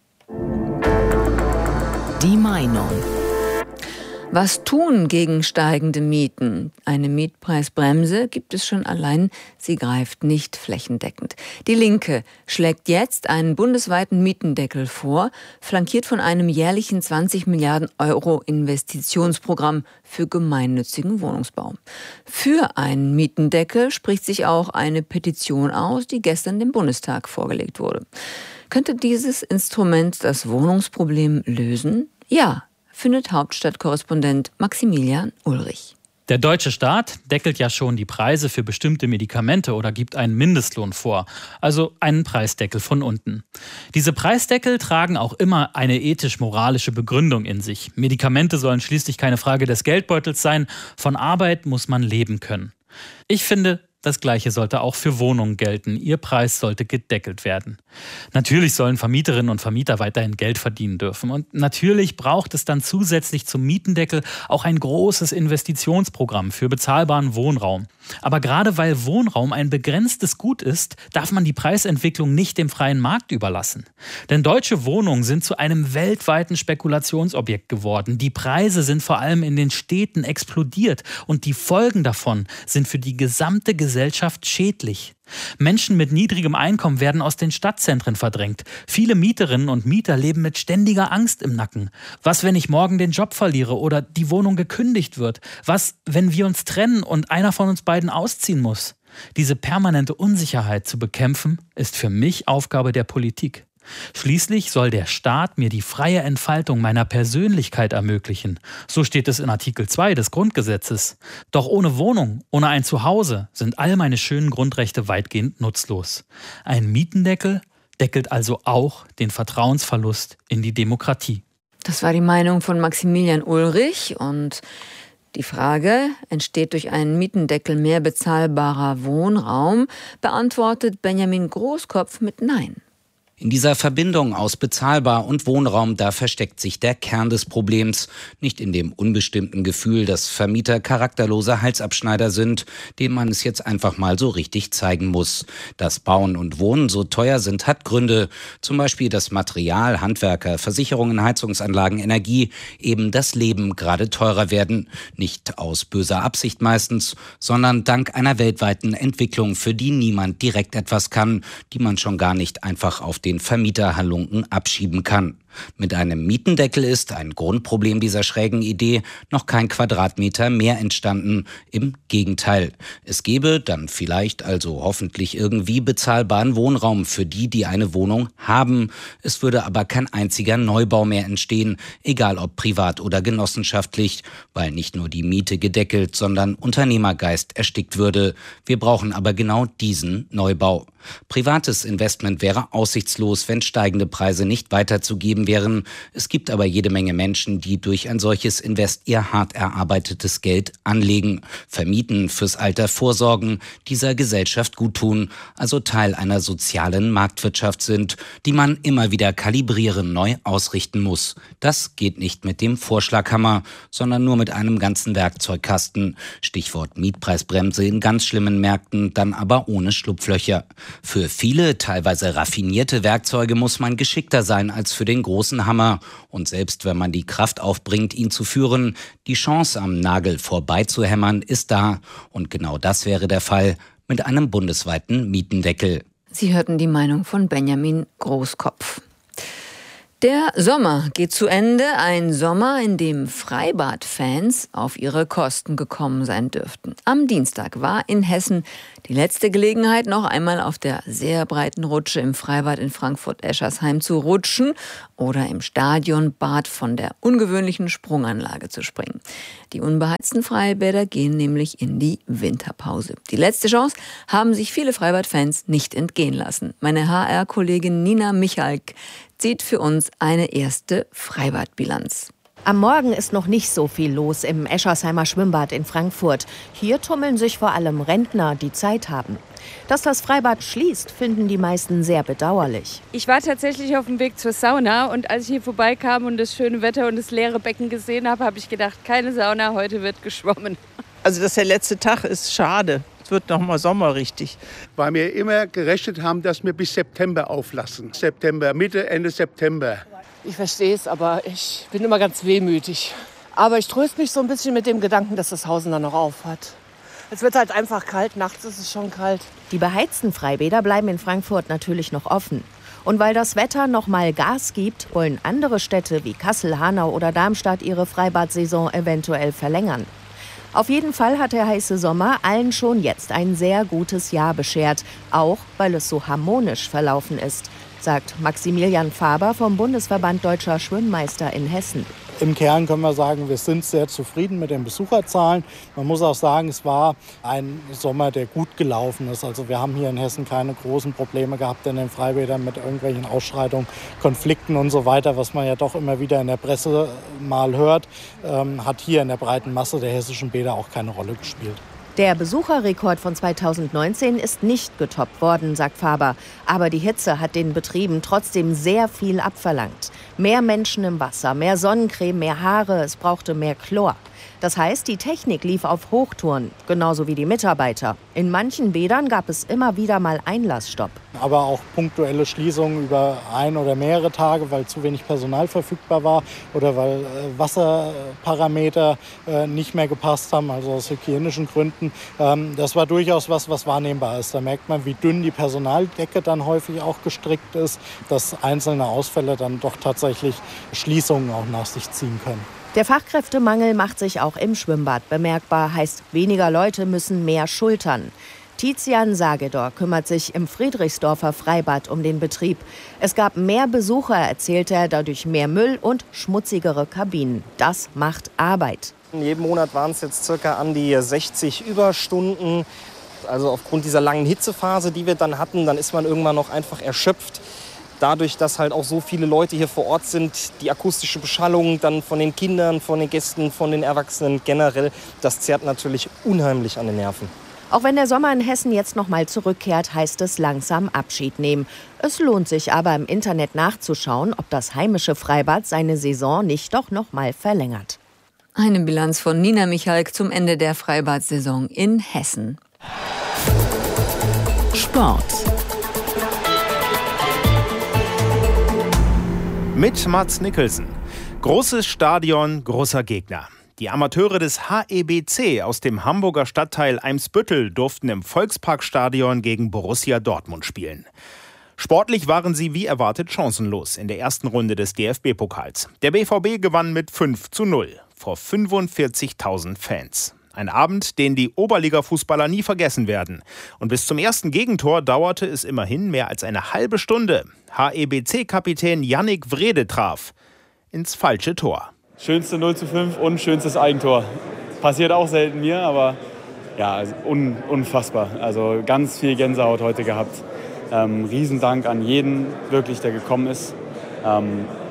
Die Meinung. Was tun gegen steigende Mieten? Eine Mietpreisbremse gibt es schon, allein sie greift nicht flächendeckend. Die Linke schlägt jetzt einen bundesweiten Mietendeckel vor, flankiert von einem jährlichen zwanzig Milliarden Euro Investitionsprogramm für gemeinnützigen Wohnungsbau. Für einen Mietendeckel spricht sich auch eine Petition aus, die gestern dem Bundestag vorgelegt wurde. Könnte dieses Instrument das Wohnungsproblem lösen? Ja, findet Hauptstadtkorrespondent Maximilian Ulrich. Der deutsche Staat deckelt ja schon die Preise für bestimmte Medikamente oder gibt einen Mindestlohn vor, also einen Preisdeckel von unten. Diese Preisdeckel tragen auch immer eine ethisch-moralische Begründung in sich. Medikamente sollen schließlich keine Frage des Geldbeutels sein, von Arbeit muss man leben können. Ich finde, das Gleiche sollte auch für Wohnungen gelten. Ihr Preis sollte gedeckelt werden. Natürlich sollen Vermieterinnen und Vermieter weiterhin Geld verdienen dürfen. Und natürlich braucht es dann zusätzlich zum Mietendeckel auch ein großes Investitionsprogramm für bezahlbaren Wohnraum. Aber gerade weil Wohnraum ein begrenztes Gut ist, darf man die Preisentwicklung nicht dem freien Markt überlassen. Denn deutsche Wohnungen sind zu einem weltweiten Spekulationsobjekt geworden. Die Preise sind vor allem in den Städten explodiert und die Folgen davon sind für die gesamte Gesellschaft schädlich. Menschen mit niedrigem Einkommen werden aus den Stadtzentren verdrängt. Viele Mieterinnen und Mieter leben mit ständiger Angst im Nacken. Was, wenn ich morgen den Job verliere oder die Wohnung gekündigt wird? Was, wenn wir uns trennen und einer von uns beiden ausziehen muss? Diese permanente Unsicherheit zu bekämpfen, ist für mich Aufgabe der Politik. Schließlich soll der Staat mir die freie Entfaltung meiner Persönlichkeit ermöglichen. So steht es in Artikel zwei des Grundgesetzes. Doch ohne Wohnung, ohne ein Zuhause sind all meine schönen Grundrechte weitgehend nutzlos. Ein Mietendeckel deckelt also auch den Vertrauensverlust in die Demokratie. Das war die Meinung von Maximilian Ulrich und die Frage, entsteht durch einen Mietendeckel mehr bezahlbarer Wohnraum, beantwortet Benjamin Großkopf mit Nein. In dieser Verbindung aus bezahlbar und Wohnraum, da versteckt sich der Kern des Problems. Nicht in dem unbestimmten Gefühl, dass Vermieter charakterlose Halsabschneider sind, denen man es jetzt einfach mal so richtig zeigen muss. Dass Bauen und Wohnen so teuer sind, hat Gründe. Zum Beispiel das Material, Handwerker, Versicherungen, Heizungsanlagen, Energie, eben das Leben gerade teurer werden. Nicht aus böser Absicht meistens, sondern dank einer weltweiten Entwicklung, für die niemand direkt etwas kann, die man schon gar nicht einfach auf den Vermieterhalunken abschieben kann. Mit einem Mietendeckel ist, ein Grundproblem dieser schrägen Idee, noch kein Quadratmeter mehr entstanden. Im Gegenteil. Es gäbe dann vielleicht, also hoffentlich irgendwie, bezahlbaren Wohnraum für die, die eine Wohnung haben. Es würde aber kein einziger Neubau mehr entstehen, egal ob privat oder genossenschaftlich, weil nicht nur die Miete gedeckelt, sondern Unternehmergeist erstickt würde. Wir brauchen aber genau diesen Neubau. Privates Investment wäre aussichtslos, wenn steigende Preise nicht weiterzugeben geblieben wären. Es gibt aber jede Menge Menschen, die durch ein solches Invest ihr hart erarbeitetes Geld anlegen, vermieten, fürs Alter vorsorgen, dieser Gesellschaft guttun, also Teil einer sozialen Marktwirtschaft sind, die man immer wieder kalibrieren, neu ausrichten muss. Das geht nicht mit dem Vorschlaghammer, sondern nur mit einem ganzen Werkzeugkasten. Stichwort Mietpreisbremse in ganz schlimmen Märkten, dann aber ohne Schlupflöcher. Für viele, teilweise raffinierte Werkzeuge muss man geschickter sein als für den großen Hammer. Und selbst wenn man die Kraft aufbringt, ihn zu führen, die Chance am Nagel vorbeizuhämmern ist da. Und genau das wäre der Fall mit einem bundesweiten Mietendeckel. Sie hörten die Meinung von Benjamin Großkopf. Der Sommer geht zu Ende. Ein Sommer, in dem Freibadfans auf ihre Kosten gekommen sein dürften. Am Dienstag war in Hessen die letzte Gelegenheit, noch einmal auf der sehr breiten Rutsche im Freibad in Frankfurt-Eschersheim zu rutschen oder im Stadionbad von der ungewöhnlichen Sprunganlage zu springen. Die unbeheizten Freibäder gehen nämlich in die Winterpause. Die letzte Chance haben sich viele Freibadfans nicht entgehen lassen. Meine H R-Kollegin Nina Michalk zieht für uns eine erste Freibadbilanz. Am Morgen ist noch nicht so viel los im Eschersheimer Schwimmbad in Frankfurt. Hier tummeln sich vor allem Rentner, die Zeit haben. Dass das Freibad schließt, finden die meisten sehr bedauerlich. Ich war tatsächlich auf dem Weg zur Sauna und als ich hier vorbeikam und das schöne Wetter und das leere Becken gesehen habe, habe ich gedacht, keine Sauna, heute wird geschwommen. Also dass der letzte Tag ist schade. Es wird noch mal Sommer richtig. Weil wir immer gerechnet haben, dass wir bis September auflassen. September, Mitte, Ende September. Ich verstehe es, aber ich bin immer ganz wehmütig. Aber ich tröste mich so ein bisschen mit dem Gedanken, dass das Hausen dann noch auf hat. Es wird halt einfach kalt, nachts ist es schon kalt. Die beheizten Freibäder bleiben in Frankfurt natürlich noch offen. Und weil das Wetter noch mal Gas gibt, wollen andere Städte wie Kassel, Hanau oder Darmstadt ihre Freibadsaison eventuell verlängern. Auf jeden Fall hat der heiße Sommer allen schon jetzt ein sehr gutes Jahr beschert, auch weil es so harmonisch verlaufen ist, sagt Maximilian Faber vom Bundesverband Deutscher Schwimmmeister in Hessen. Im Kern können wir sagen, wir sind sehr zufrieden mit den Besucherzahlen. Man muss auch sagen, es war ein Sommer, der gut gelaufen ist. Also wir haben hier in Hessen keine großen Probleme gehabt in den Freibädern mit irgendwelchen Ausschreitungen, Konflikten und so weiter, was man ja doch immer wieder in der Presse mal hört, ähm, hat hier in der breiten Masse der hessischen Bäder auch keine Rolle gespielt. Der Besucherrekord von zweitausendneunzehn ist nicht getoppt worden, sagt Faber. Aber die Hitze hat den Betrieben trotzdem sehr viel abverlangt. Mehr Menschen im Wasser, mehr Sonnencreme, mehr Haare, es brauchte mehr Chlor. Das heißt, die Technik lief auf Hochtouren, genauso wie die Mitarbeiter. In manchen Bädern gab es immer wieder mal Einlassstopp. Aber auch punktuelle Schließungen über ein oder mehrere Tage, weil zu wenig Personal verfügbar war oder weil äh, Wasserparameter äh, nicht mehr gepasst haben, also aus hygienischen Gründen. Ähm, das war durchaus was, was wahrnehmbar ist. Da merkt man, wie dünn die Personaldecke dann häufig auch gestrickt ist, dass einzelne Ausfälle dann doch tatsächlich Schließungen auch nach sich ziehen können. Der Fachkräftemangel macht sich auch im Schwimmbad bemerkbar, heißt, weniger Leute müssen mehr schultern. Tizian Sagedor kümmert sich im Friedrichsdorfer Freibad um den Betrieb. Es gab mehr Besucher, erzählt er, dadurch mehr Müll und schmutzigere Kabinen. Das macht Arbeit. In jedem Monat waren es jetzt circa an die sechzig Überstunden. Also aufgrund dieser langen Hitzephase, die wir dann hatten, dann ist man irgendwann noch einfach erschöpft. Dadurch, dass halt auch so viele Leute hier vor Ort sind, die akustische Beschallung dann von den Kindern, von den Gästen, von den Erwachsenen generell, das zerrt natürlich unheimlich an den Nerven. Auch wenn der Sommer in Hessen jetzt noch mal zurückkehrt, heißt es langsam Abschied nehmen. Es lohnt sich aber im Internet nachzuschauen, ob das heimische Freibad seine Saison nicht doch noch mal verlängert. Eine Bilanz von Nina Michalk zum Ende der Freibadsaison in Hessen. Sport. Mit Mats Nicholson. Großes Stadion, großer Gegner. Die Amateure des H E B C aus dem Hamburger Stadtteil Eimsbüttel durften im Volksparkstadion gegen Borussia Dortmund spielen. Sportlich waren sie wie erwartet chancenlos in der ersten Runde des D F B-Pokals. Der B V B gewann mit fünf zu null vor fünfundvierzigtausend Fans. Ein Abend, den die Oberliga-Fußballer nie vergessen werden. Und bis zum ersten Gegentor dauerte es immerhin mehr als eine halbe Stunde. H E B C-Kapitän Yannick Wrede traf ins falsche Tor. Schönste null zu fünf und schönstes Eigentor. Passiert auch selten mir, aber ja, un, unfassbar. Also ganz viel Gänsehaut heute gehabt. Ähm, Riesendank an jeden, wirklich, der gekommen ist. Ähm,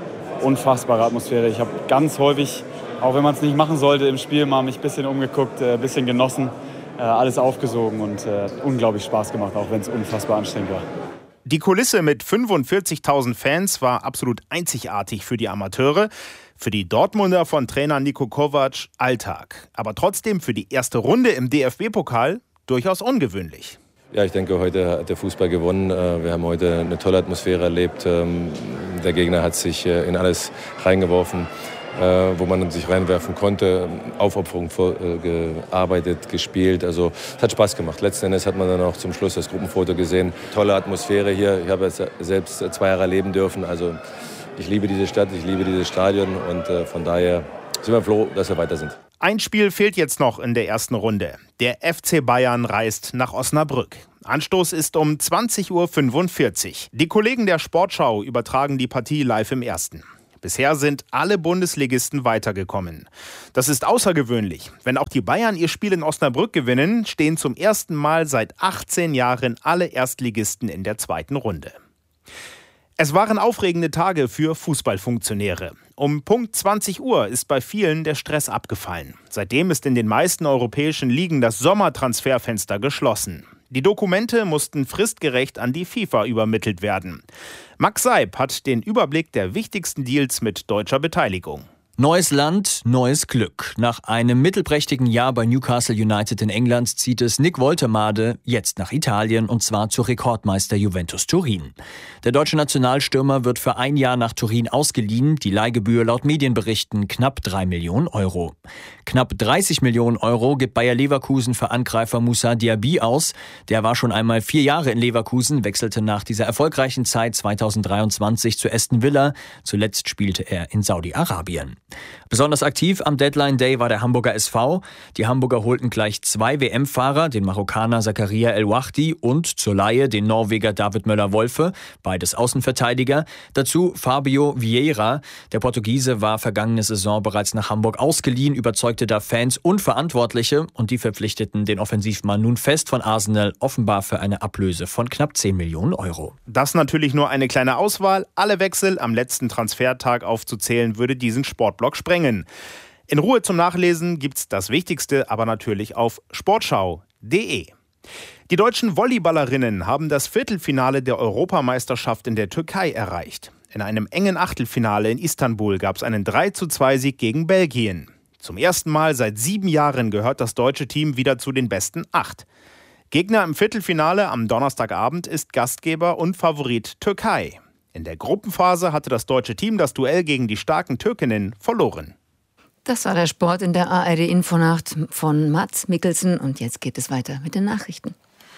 unfassbare Atmosphäre. Ich habe ganz häufig, auch wenn man es nicht machen sollte, im Spiel mal mich ein bisschen umgeguckt, ein bisschen genossen, alles aufgesogen und unglaublich Spaß gemacht, auch wenn es unfassbar anstrengend war. Die Kulisse mit fünfundvierzigtausend Fans war absolut einzigartig für die Amateure. Für die Dortmunder von Trainer Niko Kovac Alltag. Aber trotzdem für die erste Runde im D F B-Pokal durchaus ungewöhnlich. Ja, ich denke, heute hat der Fußball gewonnen. Wir haben heute eine tolle Atmosphäre erlebt. Der Gegner hat sich in alles reingeworfen, wo man sich reinwerfen konnte. Aufopferung gearbeitet, gespielt. Also es hat Spaß gemacht. Letzten Endes hat man dann auch zum Schluss das Gruppenfoto gesehen. Tolle Atmosphäre hier. Ich habe selbst zwei Jahre erleben dürfen. Also ich liebe diese Stadt, ich liebe dieses Stadion und äh, von daher sind wir froh, dass wir weiter sind. Ein Spiel fehlt jetzt noch in der ersten Runde. Der F C Bayern reist nach Osnabrück. Anstoß ist um zwanzig Uhr fünfundvierzig. Die Kollegen der Sportschau übertragen die Partie live im Ersten. Bisher sind alle Bundesligisten weitergekommen. Das ist außergewöhnlich. Wenn auch die Bayern ihr Spiel in Osnabrück gewinnen, stehen zum ersten Mal seit achtzehn Jahren alle Erstligisten in der zweiten Runde. Es waren aufregende Tage für Fußballfunktionäre. Um Punkt zwanzig Uhr ist bei vielen der Stress abgefallen. Seitdem ist in den meisten europäischen Ligen das Sommertransferfenster geschlossen. Die Dokumente mussten fristgerecht an die FIFA übermittelt werden. Max Seib hat den Überblick der wichtigsten Deals mit deutscher Beteiligung. Neues Land, neues Glück. Nach einem mittelprächtigen Jahr bei Newcastle United in England zieht es Nick Woltemade jetzt nach Italien und zwar zu Rekordmeister Juventus Turin. Der deutsche Nationalstürmer wird für ein Jahr nach Turin ausgeliehen. Die Leihgebühr laut Medienberichten knapp drei Millionen Euro. Knapp dreißig Millionen Euro gibt Bayer Leverkusen für Angreifer Moussa Diaby aus. Der war schon einmal vier Jahre in Leverkusen, wechselte nach dieser erfolgreichen Zeit zweitausenddreiundzwanzig zu Aston Villa. Zuletzt spielte er in Saudi-Arabien. Besonders aktiv am Deadline Day war der Hamburger S V. Die Hamburger holten gleich zwei W M-Fahrer, den Marokkaner Zakaria El Wahdi und zur Leihe den Norweger David Möller-Wolfe, beides Außenverteidiger. Dazu Fabio Vieira. Der Portugiese war vergangene Saison bereits nach Hamburg ausgeliehen, überzeugte da Fans und Verantwortliche und die verpflichteten den Offensivmann nun fest von Arsenal, offenbar für eine Ablöse von knapp zehn Millionen Euro. Das natürlich nur eine kleine Auswahl. Alle Wechsel am letzten Transfertag aufzuzählen, würde diesen Sportblock sprengen. In Ruhe zum Nachlesen gibt's das Wichtigste aber natürlich auf sportschau punkt de. Die deutschen Volleyballerinnen haben das Viertelfinale der Europameisterschaft in der Türkei erreicht. In einem engen Achtelfinale in Istanbul gab es einen drei zu zwei Sieg gegen Belgien. Zum ersten Mal seit sieben Jahren gehört das deutsche Team wieder zu den besten acht. Gegner im Viertelfinale am Donnerstagabend ist Gastgeber und Favorit Türkei. In der Gruppenphase hatte das deutsche Team das Duell gegen die starken Türkinnen verloren. Das war der Sport in der A R D-Infonacht von Mats Mikkelsen. Und jetzt geht es weiter mit den Nachrichten.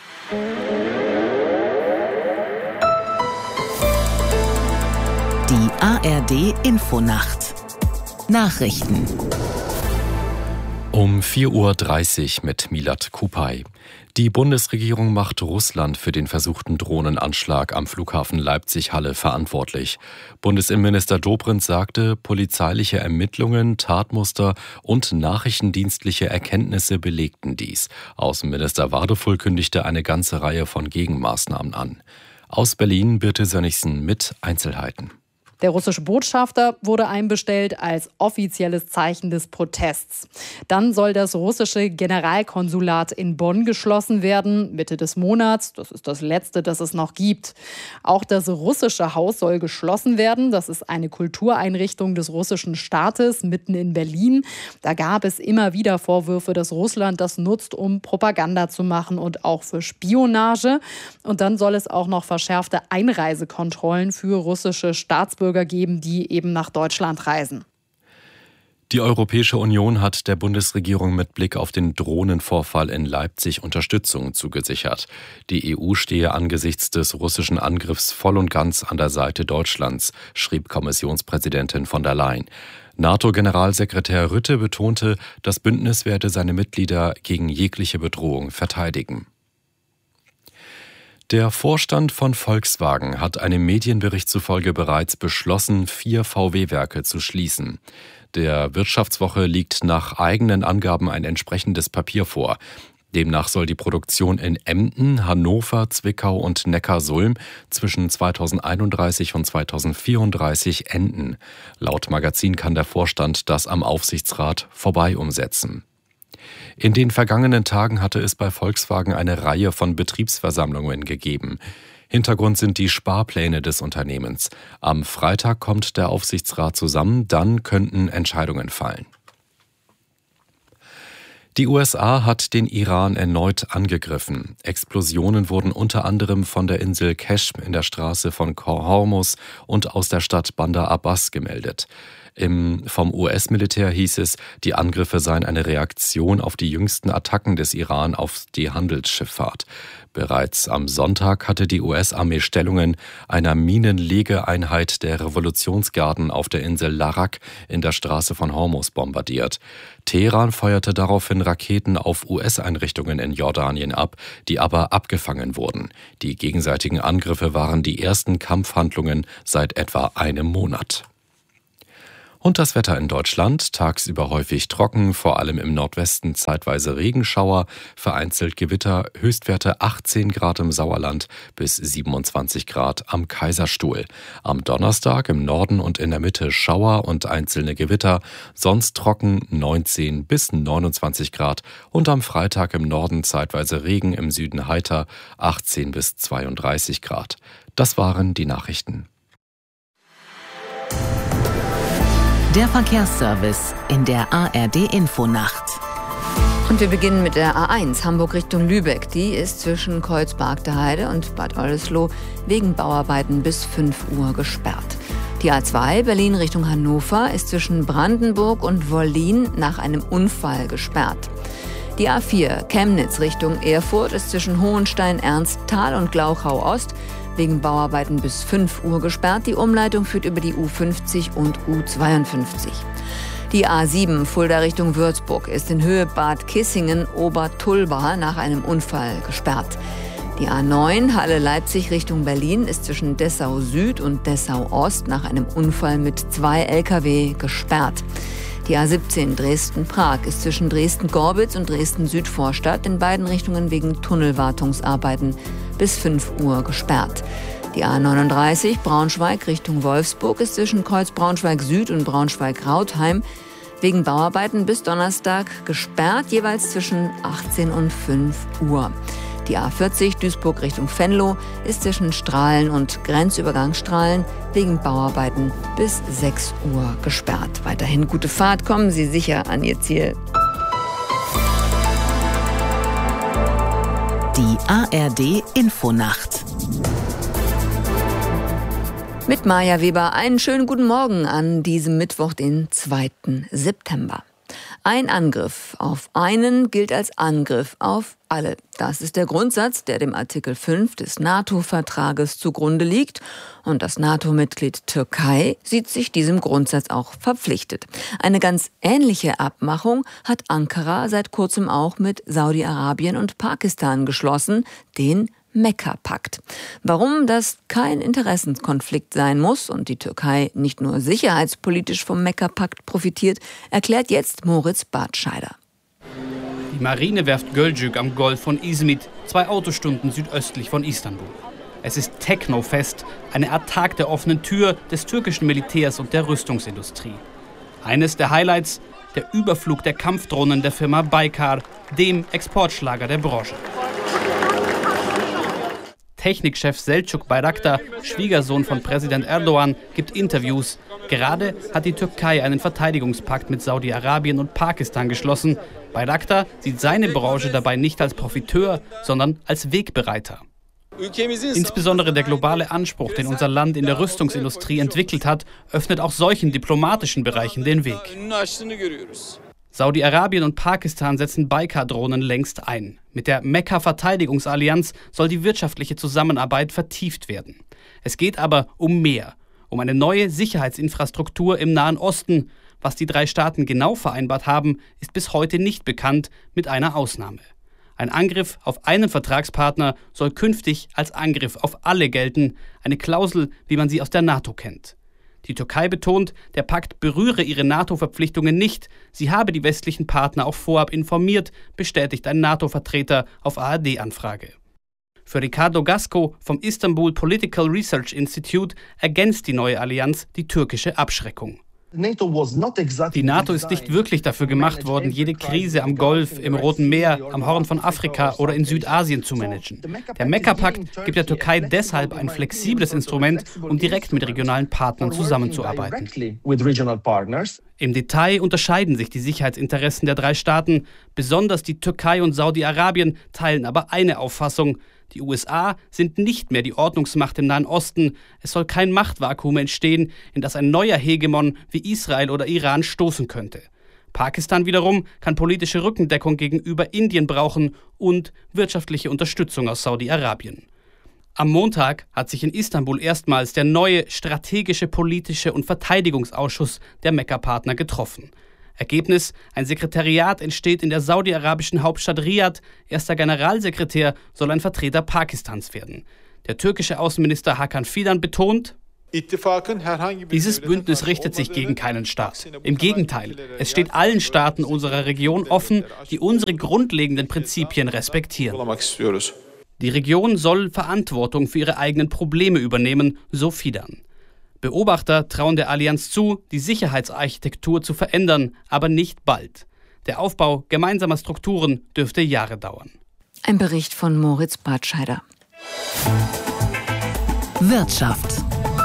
Die A R D-Infonacht. Nachrichten. Um vier Uhr dreißig mit Milad Kupay. Die Bundesregierung macht Russland für den versuchten Drohnenanschlag am Flughafen Leipzig-Halle verantwortlich. Bundesinnenminister Dobrindt sagte, polizeiliche Ermittlungen, Tatmuster und nachrichtendienstliche Erkenntnisse belegten dies. Außenminister Wadefull kündigte eine ganze Reihe von Gegenmaßnahmen an. Aus Berlin Birte Sönnigsen mit Einzelheiten. Der russische Botschafter wurde einbestellt als offizielles Zeichen des Protests. Dann soll das russische Generalkonsulat in Bonn geschlossen werden, Mitte des Monats. Das ist das letzte, das es noch gibt. Auch das russische Haus soll geschlossen werden. Das ist eine Kultureinrichtung des russischen Staates mitten in Berlin. Da gab es immer wieder Vorwürfe, dass Russland das nutzt, um Propaganda zu machen und auch für Spionage. Und dann soll es auch noch verschärfte Einreisekontrollen für russische Staatsbürger geben, die eben nach Deutschland reisen. Die Europäische Union hat der Bundesregierung mit Blick auf den Drohnenvorfall in Leipzig Unterstützung zugesichert. Die E U stehe angesichts des russischen Angriffs voll und ganz an der Seite Deutschlands, schrieb Kommissionspräsidentin von der Leyen. NATO-Generalsekretär Rutte betonte, das Bündnis werde seine Mitglieder gegen jegliche Bedrohung verteidigen. Der Vorstand von Volkswagen hat einem Medienbericht zufolge bereits beschlossen, vier V W-Werke zu schließen. Der Wirtschaftswoche liegt nach eigenen Angaben ein entsprechendes Papier vor. Demnach soll die Produktion in Emden, Hannover, Zwickau und Neckarsulm zwischen zweitausendeinunddreißig und zweitausendvierunddreißig enden. Laut Magazin kann der Vorstand das am Aufsichtsrat vorbei umsetzen. In den vergangenen Tagen hatte es bei Volkswagen eine Reihe von Betriebsversammlungen gegeben. Hintergrund sind die Sparpläne des Unternehmens. Am Freitag kommt der Aufsichtsrat zusammen, dann könnten Entscheidungen fallen. Die U S A hat den Iran erneut angegriffen. Explosionen wurden unter anderem von der Insel Keshm in der Straße von Hormuz und aus der Stadt Bandar Abbas gemeldet. Im, vom U S-Militär hieß es, die Angriffe seien eine Reaktion auf die jüngsten Attacken des Iran auf die Handelsschifffahrt. Bereits am Sonntag hatte die U S-Armee Stellungen einer Minenlegeeinheit der Revolutionsgarden auf der Insel Larak in der Straße von Hormuz bombardiert. Teheran feuerte daraufhin Raketen auf U S-Einrichtungen in Jordanien ab, die aber abgefangen wurden. Die gegenseitigen Angriffe waren die ersten Kampfhandlungen seit etwa einem Monat. Und das Wetter in Deutschland, tagsüber häufig trocken, vor allem im Nordwesten zeitweise Regenschauer, vereinzelt Gewitter, Höchstwerte achtzehn Grad im Sauerland bis siebenundzwanzig Grad am Kaiserstuhl. Am Donnerstag im Norden und in der Mitte Schauer und einzelne Gewitter, sonst trocken neunzehn bis neunundzwanzig Grad und am Freitag im Norden zeitweise Regen, im Süden heiter achtzehn bis zweiunddreißig Grad. Das waren die Nachrichten. Der Verkehrsservice in der A R D-Infonacht. Und wir beginnen mit der A eins Hamburg Richtung Lübeck. Die ist zwischen Kreuzberg-der-Heide und Bad Oldesloe wegen Bauarbeiten bis fünf Uhr gesperrt. Die A zwei Berlin Richtung Hannover ist zwischen Brandenburg und Wollin nach einem Unfall gesperrt. Die A vier Chemnitz Richtung Erfurt ist zwischen Hohenstein, Ernstthal und Glauchau-Ost wegen Bauarbeiten bis fünf Uhr gesperrt. Die Umleitung führt über die U fünfzig und U zweiundfünfzig. Die A sieben Fulda Richtung Würzburg ist in Höhe Bad Kissingen Obertulba nach einem Unfall gesperrt. Die A neun Halle-Leipzig Richtung Berlin ist zwischen Dessau Süd und Dessau Ost nach einem Unfall mit zwei L K W gesperrt. Die A siebzehn Dresden-Prag ist zwischen Dresden-Gorbitz und Dresden-Südvorstadt in beiden Richtungen wegen Tunnelwartungsarbeiten bis fünf Uhr gesperrt. Die A neununddreißig Braunschweig Richtung Wolfsburg ist zwischen Kreuz Braunschweig Süd und Braunschweig-Rautheim wegen Bauarbeiten bis Donnerstag gesperrt, jeweils zwischen achtzehn und fünf Uhr. Die A vierzig Duisburg Richtung Venlo ist zwischen Strahlen und Grenzübergang Strahlen wegen Bauarbeiten bis sechs Uhr gesperrt. Weiterhin gute Fahrt, kommen Sie sicher an Ihr Ziel. Die A R D-Infonacht. Mit Maja Weber einen schönen guten Morgen an diesem Mittwoch, den zweiten September. Ein Angriff auf einen gilt als Angriff auf alle. Das ist der Grundsatz, der dem Artikel fünf des NATO-Vertrages zugrunde liegt. Und das NATO-Mitglied Türkei sieht sich diesem Grundsatz auch verpflichtet. Eine ganz ähnliche Abmachung hat Ankara seit kurzem auch mit Saudi-Arabien und Pakistan geschlossen, den Mekka-Pakt. Warum das kein Interessenkonflikt sein muss und die Türkei nicht nur sicherheitspolitisch vom Mekka-Pakt profitiert, erklärt jetzt Moritz Bartscheider. Die Marine werft Gölcük am Golf von Izmit, zwei Autostunden südöstlich von Istanbul. Es ist Technofest, eine Art Tag der offenen Tür des türkischen Militärs und der Rüstungsindustrie. Eines der Highlights, der Überflug der Kampfdrohnen der Firma Baykar, dem Exportschlager der Branche. Technikchef Selçuk Bayraktar, Schwiegersohn von Präsident Erdogan, gibt Interviews. Gerade hat die Türkei einen Verteidigungspakt mit Saudi-Arabien und Pakistan geschlossen. Bayraktar sieht seine Branche dabei nicht als Profiteur, sondern als Wegbereiter. Insbesondere der globale Anspruch, den unser Land in der Rüstungsindustrie entwickelt hat, öffnet auch solchen diplomatischen Bereichen den Weg. Saudi-Arabien und Pakistan setzen Baykar-Drohnen längst ein. Mit der Mekka-Verteidigungsallianz soll die wirtschaftliche Zusammenarbeit vertieft werden. Es geht aber um mehr, um eine neue Sicherheitsinfrastruktur im Nahen Osten. Was die drei Staaten genau vereinbart haben, ist bis heute nicht bekannt, mit einer Ausnahme. Ein Angriff auf einen Vertragspartner soll künftig als Angriff auf alle gelten, eine Klausel, wie man sie aus der NATO kennt. Die Türkei betont, der Pakt berühre ihre NATO-Verpflichtungen nicht. Sie habe die westlichen Partner auch vorab informiert, bestätigt ein NATO-Vertreter auf A R D-Anfrage. Für Ricardo Gasco vom Istanbul Political Research Institute ergänzt die neue Allianz die türkische Abschreckung. Die NATO ist nicht wirklich dafür gemacht worden, jede Krise am Golf, im Roten Meer, am Horn von Afrika oder in Südasien zu managen. Der Mekka-Pakt gibt der Türkei deshalb ein flexibles Instrument, um direkt mit regionalen Partnern zusammenzuarbeiten. Im Detail unterscheiden sich die Sicherheitsinteressen der drei Staaten. Besonders die Türkei und Saudi-Arabien teilen aber eine Auffassung: Die U S A sind nicht mehr die Ordnungsmacht im Nahen Osten. Es soll kein Machtvakuum entstehen, in das ein neuer Hegemon wie Israel oder Iran stoßen könnte. Pakistan wiederum kann politische Rückendeckung gegenüber Indien brauchen und wirtschaftliche Unterstützung aus Saudi-Arabien. Am Montag hat sich in Istanbul erstmals der neue strategische, politische und Verteidigungsausschuss der Mekka-Partner getroffen. Ergebnis: Ein Sekretariat entsteht in der saudi-arabischen Hauptstadt Riad. Erster Generalsekretär soll ein Vertreter Pakistans werden. Der türkische Außenminister Hakan Fidan betont: Dieses Bündnis richtet sich gegen keinen Staat. Im Gegenteil, es steht allen Staaten unserer Region offen, die unsere grundlegenden Prinzipien respektieren. Die Region soll Verantwortung für ihre eigenen Probleme übernehmen, so Fidan. Beobachter trauen der Allianz zu, die Sicherheitsarchitektur zu verändern, aber nicht bald. Der Aufbau gemeinsamer Strukturen dürfte Jahre dauern. Ein Bericht von Moritz Bartscheider. Wirtschaft.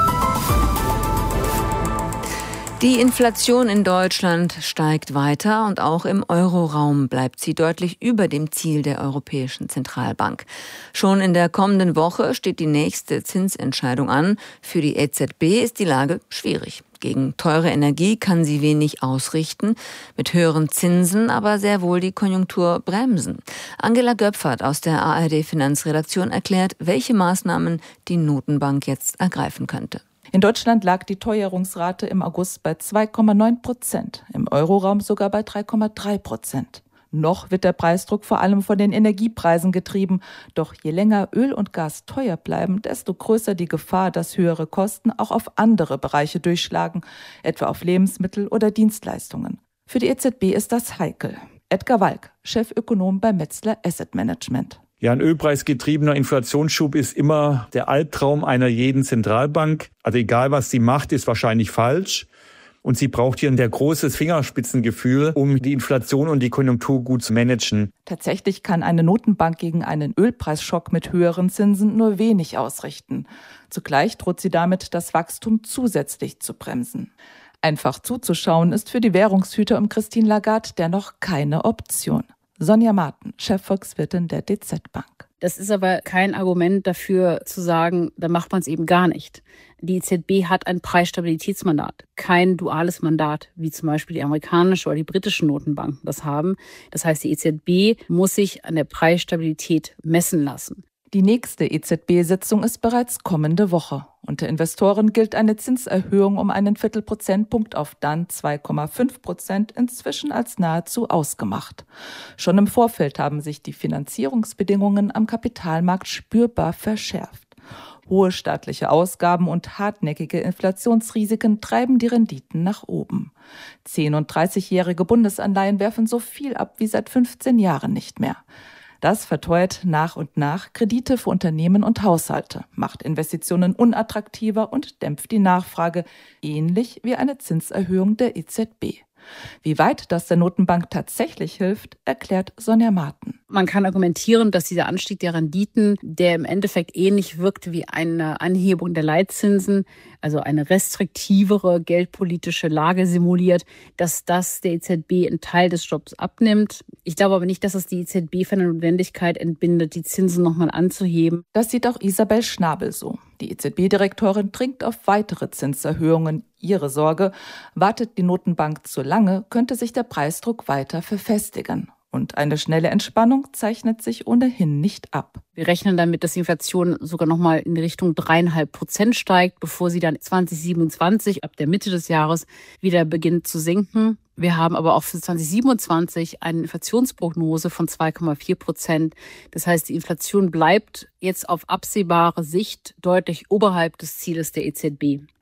Die Inflation in Deutschland steigt weiter und auch im Euroraum bleibt sie deutlich über dem Ziel der Europäischen Zentralbank. Schon in der kommenden Woche steht die nächste Zinsentscheidung an. Für die E Z B ist die Lage schwierig. Gegen teure Energie kann sie wenig ausrichten, mit höheren Zinsen aber sehr wohl die Konjunktur bremsen. Angela Göpfert aus der A R D-Finanzredaktion erklärt, welche Maßnahmen die Notenbank jetzt ergreifen könnte. In Deutschland lag die Teuerungsrate im August bei zwei Komma neun Prozent, im Euroraum sogar bei drei Komma drei Prozent. Noch wird der Preisdruck vor allem von den Energiepreisen getrieben. Doch je länger Öl und Gas teuer bleiben, desto größer die Gefahr, dass höhere Kosten auch auf andere Bereiche durchschlagen, etwa auf Lebensmittel oder Dienstleistungen. Für die E Z B ist das heikel. Edgar Walk, Chefökonom bei Metzler Asset Management. Ja, ein ölpreisgetriebener Inflationsschub ist immer der Albtraum einer jeden Zentralbank. Also egal, was sie macht, ist wahrscheinlich falsch. Und sie braucht hier ein sehr großes Fingerspitzengefühl, um die Inflation und die Konjunktur gut zu managen. Tatsächlich kann eine Notenbank gegen einen Ölpreisschock mit höheren Zinsen nur wenig ausrichten. Zugleich droht sie damit, das Wachstum zusätzlich zu bremsen. Einfach zuzuschauen ist für die Währungshüter um Christine Lagarde dennoch keine Option. Sonja Marten, Chefvolkswirtin der D Z Bank. Das ist aber kein Argument dafür zu sagen, da macht man es eben gar nicht. Die E Z B hat ein Preisstabilitätsmandat, kein duales Mandat, wie zum Beispiel die amerikanische oder die britischen Notenbanken das haben. Das heißt, die E Z B muss sich an der Preisstabilität messen lassen. Die nächste E Z B-Sitzung ist bereits kommende Woche. Unter Investoren gilt eine Zinserhöhung um einen Viertelprozentpunkt auf dann zwei Komma fünf Prozent inzwischen als nahezu ausgemacht. Schon im Vorfeld haben sich die Finanzierungsbedingungen am Kapitalmarkt spürbar verschärft. Hohe staatliche Ausgaben und hartnäckige Inflationsrisiken treiben die Renditen nach oben. zehn- und dreißigjährige Bundesanleihen werfen so viel ab wie seit fünfzehn Jahren nicht mehr. Das verteuert nach und nach Kredite für Unternehmen und Haushalte, macht Investitionen unattraktiver und dämpft die Nachfrage, ähnlich wie eine Zinserhöhung der E Z B. Wie weit das der Notenbank tatsächlich hilft, erklärt Sonja Marten. Man kann argumentieren, dass dieser Anstieg der Renditen, der im Endeffekt ähnlich wirkt wie eine Anhebung der Leitzinsen, also eine restriktivere geldpolitische Lage simuliert, dass das der E Z B einen Teil des Jobs abnimmt. Ich glaube aber nicht, dass es die E Z B von der Notwendigkeit entbindet, die Zinsen nochmal anzuheben. Das sieht auch Isabel Schnabel so. Die E Z B-Direktorin dringt auf weitere Zinserhöhungen. Ihre Sorge: Wartet die Notenbank zu lange, könnte sich der Preisdruck weiter verfestigen. Und eine schnelle Entspannung zeichnet sich ohnehin nicht ab. Wir rechnen damit, dass die Inflation sogar noch mal in Richtung dreieinhalb Prozent steigt, bevor sie dann zwanzig siebenundzwanzig, ab der Mitte des Jahres, wieder beginnt zu sinken. Wir haben aber auch für zwanzig siebenundzwanzig eine Inflationsprognose von zwei Komma vier Prozent. Das heißt, die Inflation bleibt jetzt auf absehbare Sicht deutlich oberhalb des Zieles der E Z B.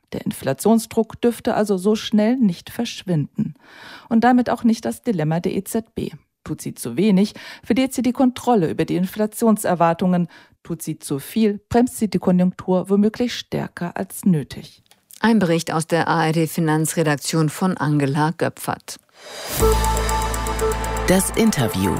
Der Inflationsdruck dürfte also so schnell nicht verschwinden. Und damit auch nicht das Dilemma der E Z B. Tut sie zu wenig, verliert sie die Kontrolle über die Inflationserwartungen. Tut sie zu viel, bremst sie die Konjunktur womöglich stärker als nötig. Ein Bericht aus der A R D-Finanzredaktion von Angela Göpfert. Das Interview.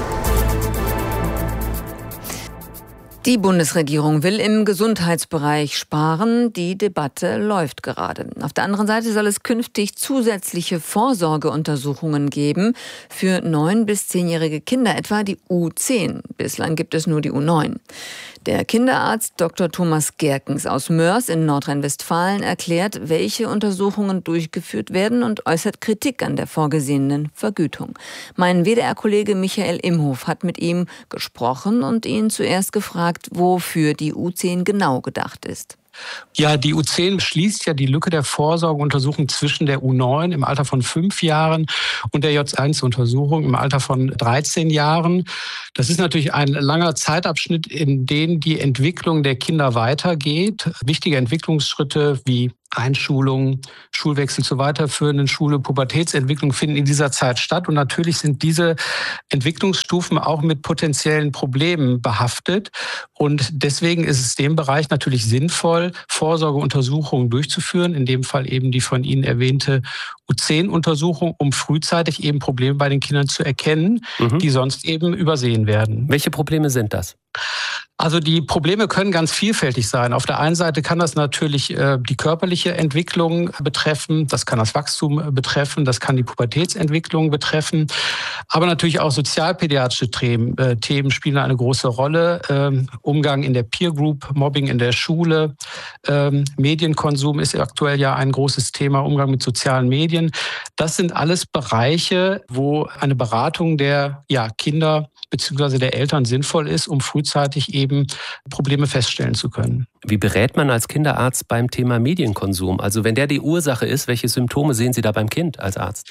Die Bundesregierung will im Gesundheitsbereich sparen. Die Debatte läuft gerade. Auf der anderen Seite soll es künftig zusätzliche Vorsorgeuntersuchungen geben für neun- bis zehnjährige Kinder, etwa die U zehn. Bislang gibt es nur die U neun. Der Kinderarzt Doktor Thomas Gerkens aus Moers in Nordrhein-Westfalen erklärt, welche Untersuchungen durchgeführt werden und äußert Kritik an der vorgesehenen Vergütung. Mein W D R-Kollege Michael Imhof hat mit ihm gesprochen und ihn zuerst gefragt, wofür die U zehn genau gedacht ist. Ja, die U zehn schließt ja die Lücke der Vorsorgeuntersuchung zwischen der U neun im Alter von fünf Jahren und der J eins Untersuchung im Alter von dreizehn Jahren. Das ist natürlich ein langer Zeitabschnitt, in dem die Entwicklung der Kinder weitergeht. Wichtige Entwicklungsschritte wie Einschulung, Schulwechsel zur weiterführenden Schule, Pubertätsentwicklung finden in dieser Zeit statt. Und natürlich sind diese Entwicklungsstufen auch mit potenziellen Problemen behaftet. Und deswegen ist es dem Bereich natürlich sinnvoll, Vorsorgeuntersuchungen durchzuführen, in dem Fall eben die von Ihnen erwähnte U zehn Untersuchung, um frühzeitig eben Probleme bei den Kindern zu erkennen, mhm. die sonst eben übersehen werden. Welche Probleme sind das? Also die Probleme können ganz vielfältig sein. Auf der einen Seite kann das natürlich äh, die körperliche Entwicklung betreffen, das kann das Wachstum betreffen, das kann die Pubertätsentwicklung betreffen, aber natürlich auch sozialpädiatrische Themen, äh, Themen spielen eine große Rolle. Ähm, Umgang in der Peer Group, Mobbing in der Schule, ähm, Medienkonsum ist aktuell ja ein großes Thema, Umgang mit sozialen Medien. Das sind alles Bereiche, wo eine Beratung der ja, Kinder bzw. der Eltern sinnvoll ist, um frühzeitig eben Probleme feststellen zu können. Wie berät man als Kinderarzt beim Thema Medienkonsum? Also wenn der die Ursache ist, welche Symptome sehen Sie da beim Kind als Arzt?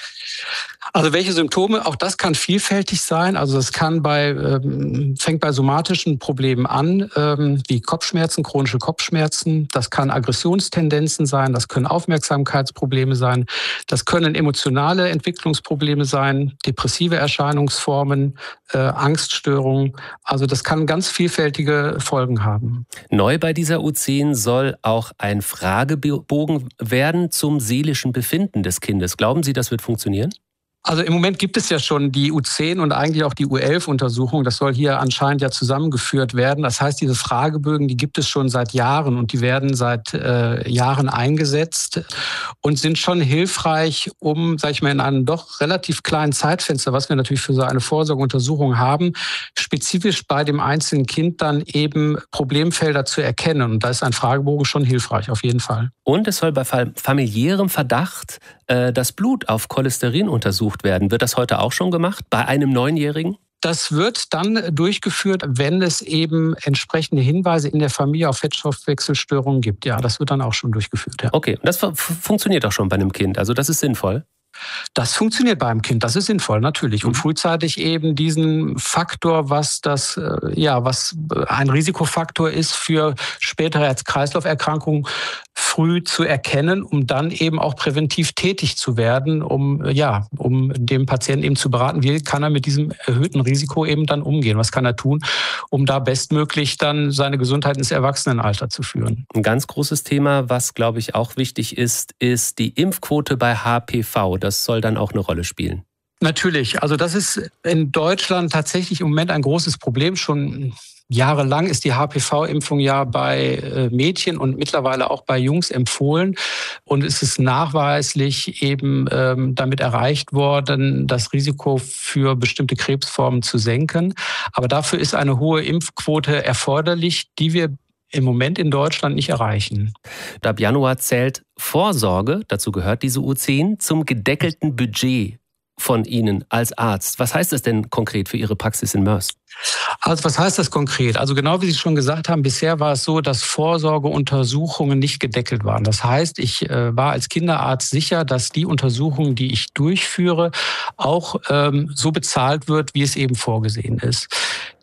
Also welche Symptome? Auch das kann vielfältig sein. Also es kann bei ähm, fängt bei somatischen Problemen an, ähm, wie Kopfschmerzen, chronische Kopfschmerzen. Das kann Aggressionstendenzen sein. Das können Aufmerksamkeitsprobleme sein. Das können emotionale Entwicklungsprobleme sein, depressive Erscheinungsformen, äh, Angststörungen. Also das kann ganz vielfältige Folgen haben. Neu bei dieser U zehn soll auch ein Fragebogen werden zum seelischen Befinden des Kindes. Glauben Sie, das wird funktionieren? Also im Moment gibt es ja schon die U zehn und eigentlich auch die U elf Untersuchung. Das soll hier anscheinend ja zusammengeführt werden. Das heißt, diese Fragebögen, die gibt es schon seit Jahren und die werden seit äh, Jahren eingesetzt und sind schon hilfreich, um, sag ich mal, in einem doch relativ kleinen Zeitfenster, was wir natürlich für so eine Vorsorgeuntersuchung haben, spezifisch bei dem einzelnen Kind dann eben Problemfelder zu erkennen. Und da ist ein Fragebogen schon hilfreich, auf jeden Fall. Und es soll bei familiärem Verdacht äh, das Blut auf Cholesterin untersucht werden. Wird das heute auch schon gemacht bei einem Neunjährigen? Das wird dann durchgeführt, wenn es eben entsprechende Hinweise in der Familie auf Fettstoffwechselstörungen gibt. Ja, das wird dann auch schon durchgeführt. Ja. Okay, das f- funktioniert auch schon bei einem Kind. Also das ist sinnvoll. Das funktioniert beim Kind, das ist sinnvoll, natürlich. Um frühzeitig eben diesen Faktor, was das, ja, was ein Risikofaktor ist für spätere Herz-Kreislauf-Erkrankungen, früh zu erkennen, um dann eben auch präventiv tätig zu werden, um, ja, um dem Patienten eben zu beraten, wie kann er mit diesem erhöhten Risiko eben dann umgehen? Was kann er tun, um da bestmöglich dann seine Gesundheit ins Erwachsenenalter zu führen? Ein ganz großes Thema, was, glaube ich, auch wichtig ist, ist die Impfquote bei H P V. Das soll dann auch eine Rolle spielen. Natürlich. Also das ist in Deutschland tatsächlich im Moment ein großes Problem. Schon jahrelang ist die H P V-Impfung ja bei Mädchen und mittlerweile auch bei Jungs empfohlen. Und es ist nachweislich eben ähm, damit erreicht worden, das Risiko für bestimmte Krebsformen zu senken. Aber dafür ist eine hohe Impfquote erforderlich, die wir im Moment in Deutschland nicht erreichen. Ab Januar zählt Vorsorge, dazu gehört diese U zehn, zum gedeckelten Budget von Ihnen als Arzt. Was heißt das denn konkret für Ihre Praxis in Moers? Also was heißt das konkret? Also genau wie Sie schon gesagt haben, bisher war es so, dass Vorsorgeuntersuchungen nicht gedeckelt waren. Das heißt, ich äh, war als Kinderarzt sicher, dass die Untersuchung, die ich durchführe, auch ähm, so bezahlt wird, wie es eben vorgesehen ist.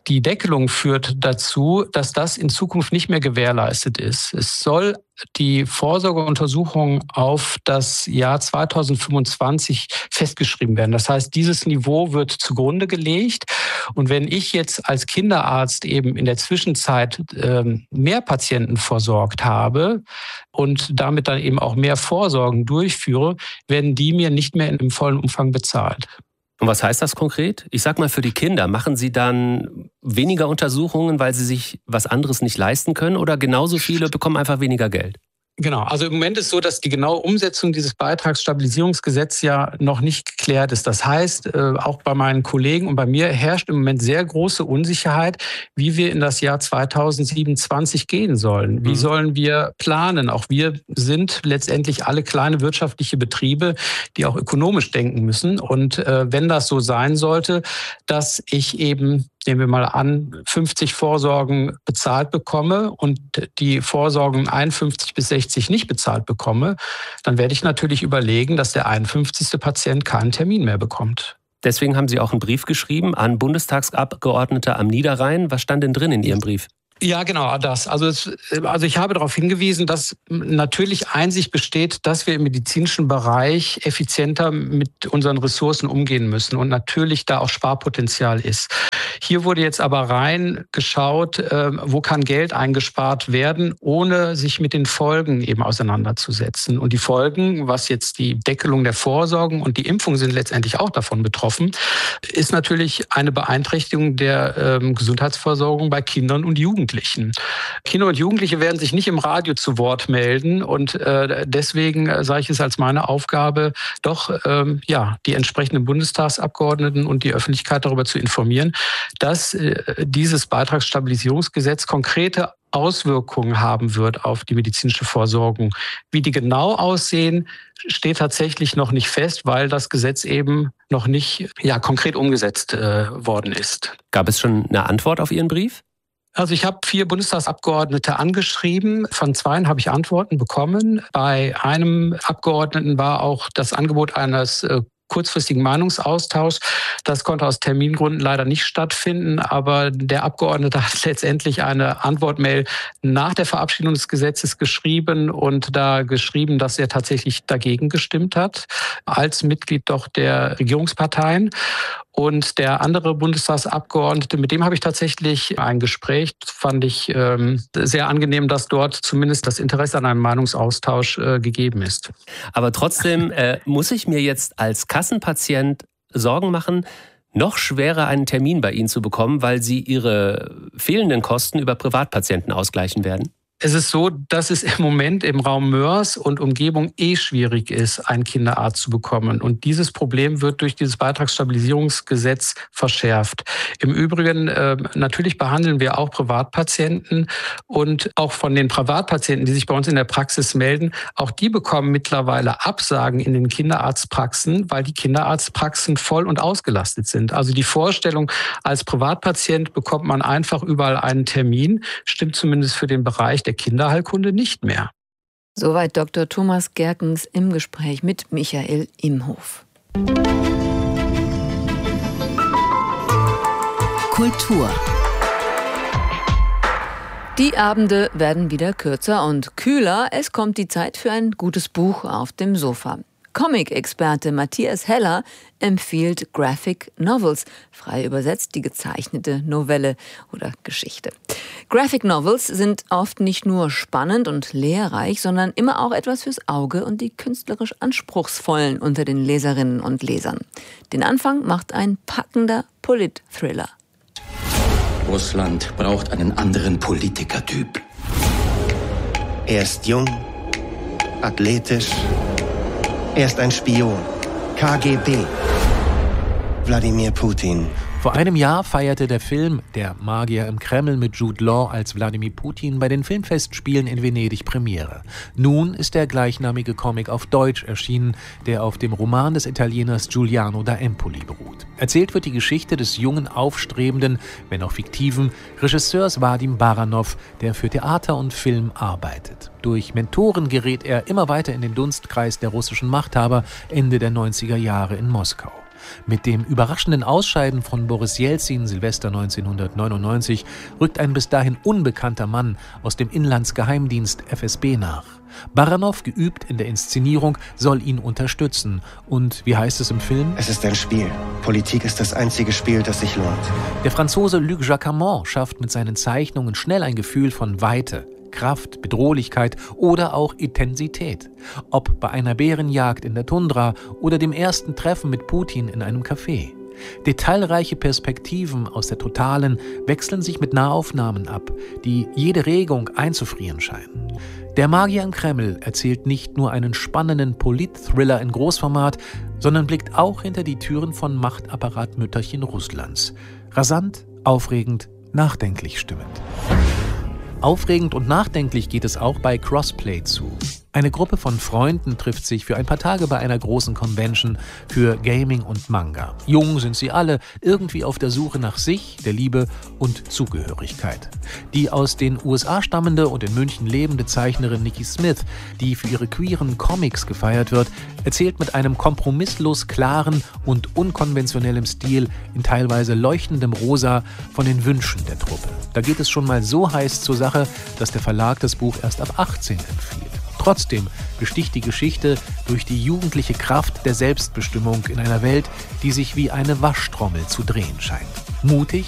Die Deckelung führt dazu, dass das in Zukunft nicht mehr gewährleistet ist. Es soll die Vorsorgeuntersuchung auf das Jahr zweitausendfünfundzwanzig festgeschrieben werden. Das heißt, dieses Niveau wird zugrunde gelegt. Und wenn ich jetzt als Kinderarzt eben in der Zwischenzeit ähm, mehr Patienten versorgt habe und damit dann eben auch mehr Vorsorgen durchführe, werden die mir nicht mehr im vollen Umfang bezahlt. Und was heißt das konkret? Ich sag mal, für die Kinder, machen Sie dann weniger Untersuchungen, weil Sie sich was anderes nicht leisten können, oder genauso viele bekommen einfach weniger Geld? Genau, also im Moment ist so, dass die genaue Umsetzung dieses Beitragsstabilisierungsgesetzes ja noch nicht geklärt ist. Das heißt, auch bei meinen Kollegen und bei mir herrscht im Moment sehr große Unsicherheit, wie wir in das Jahr zweitausendsiebenundzwanzig gehen sollen. Wie sollen wir planen? Auch wir sind letztendlich alle kleine wirtschaftliche Betriebe, die auch ökonomisch denken müssen. Und wenn das so sein sollte, dass ich eben, nehmen wir mal an, fünfzig Vorsorgen bezahlt bekomme und die Vorsorgen einundfünfzig bis sechzig nicht bezahlt bekomme, dann werde ich natürlich überlegen, dass der einundfünfzigste Patient keinen Termin mehr bekommt. Deswegen haben Sie auch einen Brief geschrieben an Bundestagsabgeordnete am Niederrhein. Was stand denn drin in Ihrem Brief? Ja, genau, das. Also, es, also ich habe darauf hingewiesen, dass natürlich Einsicht besteht, dass wir im medizinischen Bereich effizienter mit unseren Ressourcen umgehen müssen und natürlich da auch Sparpotenzial ist. Hier wurde jetzt aber rein geschaut, äh, wo kann Geld eingespart werden, ohne sich mit den Folgen eben auseinanderzusetzen. Und die Folgen, was jetzt die Deckelung der Vorsorgen und die Impfung sind letztendlich auch davon betroffen, ist natürlich eine Beeinträchtigung der äh, Gesundheitsversorgung bei Kindern und Jugendlichen. Kinder und Jugendliche werden sich nicht im Radio zu Wort melden und äh, deswegen äh, sage ich es als meine Aufgabe, doch ähm, ja, die entsprechenden Bundestagsabgeordneten und die Öffentlichkeit darüber zu informieren, dass äh, dieses Beitragsstabilisierungsgesetz konkrete Auswirkungen haben wird auf die medizinische Versorgung. Wie die genau aussehen, steht tatsächlich noch nicht fest, weil das Gesetz eben noch nicht ja, konkret umgesetzt äh, worden ist. Gab es schon eine Antwort auf Ihren Brief? Also ich habe vier Bundestagsabgeordnete angeschrieben. Von zweien habe ich Antworten bekommen. Bei einem Abgeordneten war auch das Angebot eines äh, kurzfristigen Meinungsaustausch. Das konnte aus Termingründen leider nicht stattfinden, aber der Abgeordnete hat letztendlich eine Antwortmail nach der Verabschiedung des Gesetzes geschrieben und da geschrieben, dass er tatsächlich dagegen gestimmt hat, als Mitglied doch der Regierungsparteien. Und der andere Bundestagsabgeordnete, mit dem habe ich tatsächlich ein Gespräch, fand ich ähm, sehr angenehm, dass dort zumindest das Interesse an einem Meinungsaustausch äh, gegeben ist. Aber trotzdem äh, muss ich mir jetzt als Kassenpatient Sorgen machen, noch schwerer einen Termin bei Ihnen zu bekommen, weil Sie Ihre fehlenden Kosten über Privatpatienten ausgleichen werden? Es ist so, dass es im Moment im Raum Mörs und Umgebung eh schwierig ist, einen Kinderarzt zu bekommen. Und dieses Problem wird durch dieses Beitragsstabilisierungsgesetz verschärft. Im Übrigen, äh, natürlich behandeln wir auch Privatpatienten und auch von den Privatpatienten, die sich bei uns in der Praxis melden, auch die bekommen mittlerweile Absagen in den Kinderarztpraxen, weil die Kinderarztpraxen voll und ausgelastet sind. Also die Vorstellung, als Privatpatient bekommt man einfach überall einen Termin, stimmt zumindest für den Bereich der Kinderheilkunde nicht mehr. Soweit Doktor Thomas Gerkens im Gespräch mit Michael Imhof. Kultur. Die Abende werden wieder kürzer und kühler. Es kommt die Zeit für ein gutes Buch auf dem Sofa. Comic-Experte Matthias Heller empfiehlt Graphic Novels, frei übersetzt die gezeichnete Novelle oder Geschichte. Graphic Novels sind oft nicht nur spannend und lehrreich, sondern immer auch etwas fürs Auge und die künstlerisch Anspruchsvollen unter den Leserinnen und Lesern. Den Anfang macht ein packender Polit-Thriller. Russland braucht einen anderen Politikertyp. Er ist jung, athletisch. Er ist ein Spion. K G B. Wladimir Putin. Vor einem Jahr feierte der Film Der Magier im Kreml mit Jude Law als Wladimir Putin bei den Filmfestspielen in Venedig Premiere. Nun ist der gleichnamige Comic auf Deutsch erschienen, der auf dem Roman des Italieners Giuliano da Empoli beruht. Erzählt wird die Geschichte des jungen, aufstrebenden, wenn auch fiktiven, Regisseurs Vadim Baranov, der für Theater und Film arbeitet. Durch Mentoren gerät er immer weiter in den Dunstkreis der russischen Machthaber Ende der neunziger Jahre in Moskau. Mit dem überraschenden Ausscheiden von Boris Jelzin Silvester neunzehnhundertneunundneunzig rückt ein bis dahin unbekannter Mann aus dem Inlandsgeheimdienst F S B nach. Baranow, geübt in der Inszenierung, soll ihn unterstützen. Und wie heißt es im Film? Es ist ein Spiel. Politik ist das einzige Spiel, das sich lohnt. Der Franzose Luc Jacamon schafft mit seinen Zeichnungen schnell ein Gefühl von Weite, Kraft, Bedrohlichkeit oder auch Intensität. Ob bei einer Bärenjagd in der Tundra oder dem ersten Treffen mit Putin in einem Café. Detailreiche Perspektiven aus der Totalen wechseln sich mit Nahaufnahmen ab, die jede Regung einzufrieren scheinen. Der Magier im Kreml erzählt nicht nur einen spannenden Polit-Thriller in Großformat, sondern blickt auch hinter die Türen von Machtapparatmütterchen Russlands. Rasant, aufregend, nachdenklich stimmend. Aufregend und nachdenklich geht es auch bei Crossplay zu. Eine Gruppe von Freunden trifft sich für ein paar Tage bei einer großen Convention für Gaming und Manga. Jung sind sie alle, irgendwie auf der Suche nach sich, der Liebe und Zugehörigkeit. Die aus den U S A stammende und in München lebende Zeichnerin Nikki Smith, die für ihre queeren Comics gefeiert wird, erzählt mit einem kompromisslos klaren und unkonventionellem Stil in teilweise leuchtendem Rosa von den Wünschen der Truppe. Da geht es schon mal so heiß zur Sache, dass der Verlag das Buch erst ab achtzehn empfiehlt. Trotzdem besticht die Geschichte durch die jugendliche Kraft der Selbstbestimmung in einer Welt, die sich wie eine Waschtrommel zu drehen scheint. Mutig,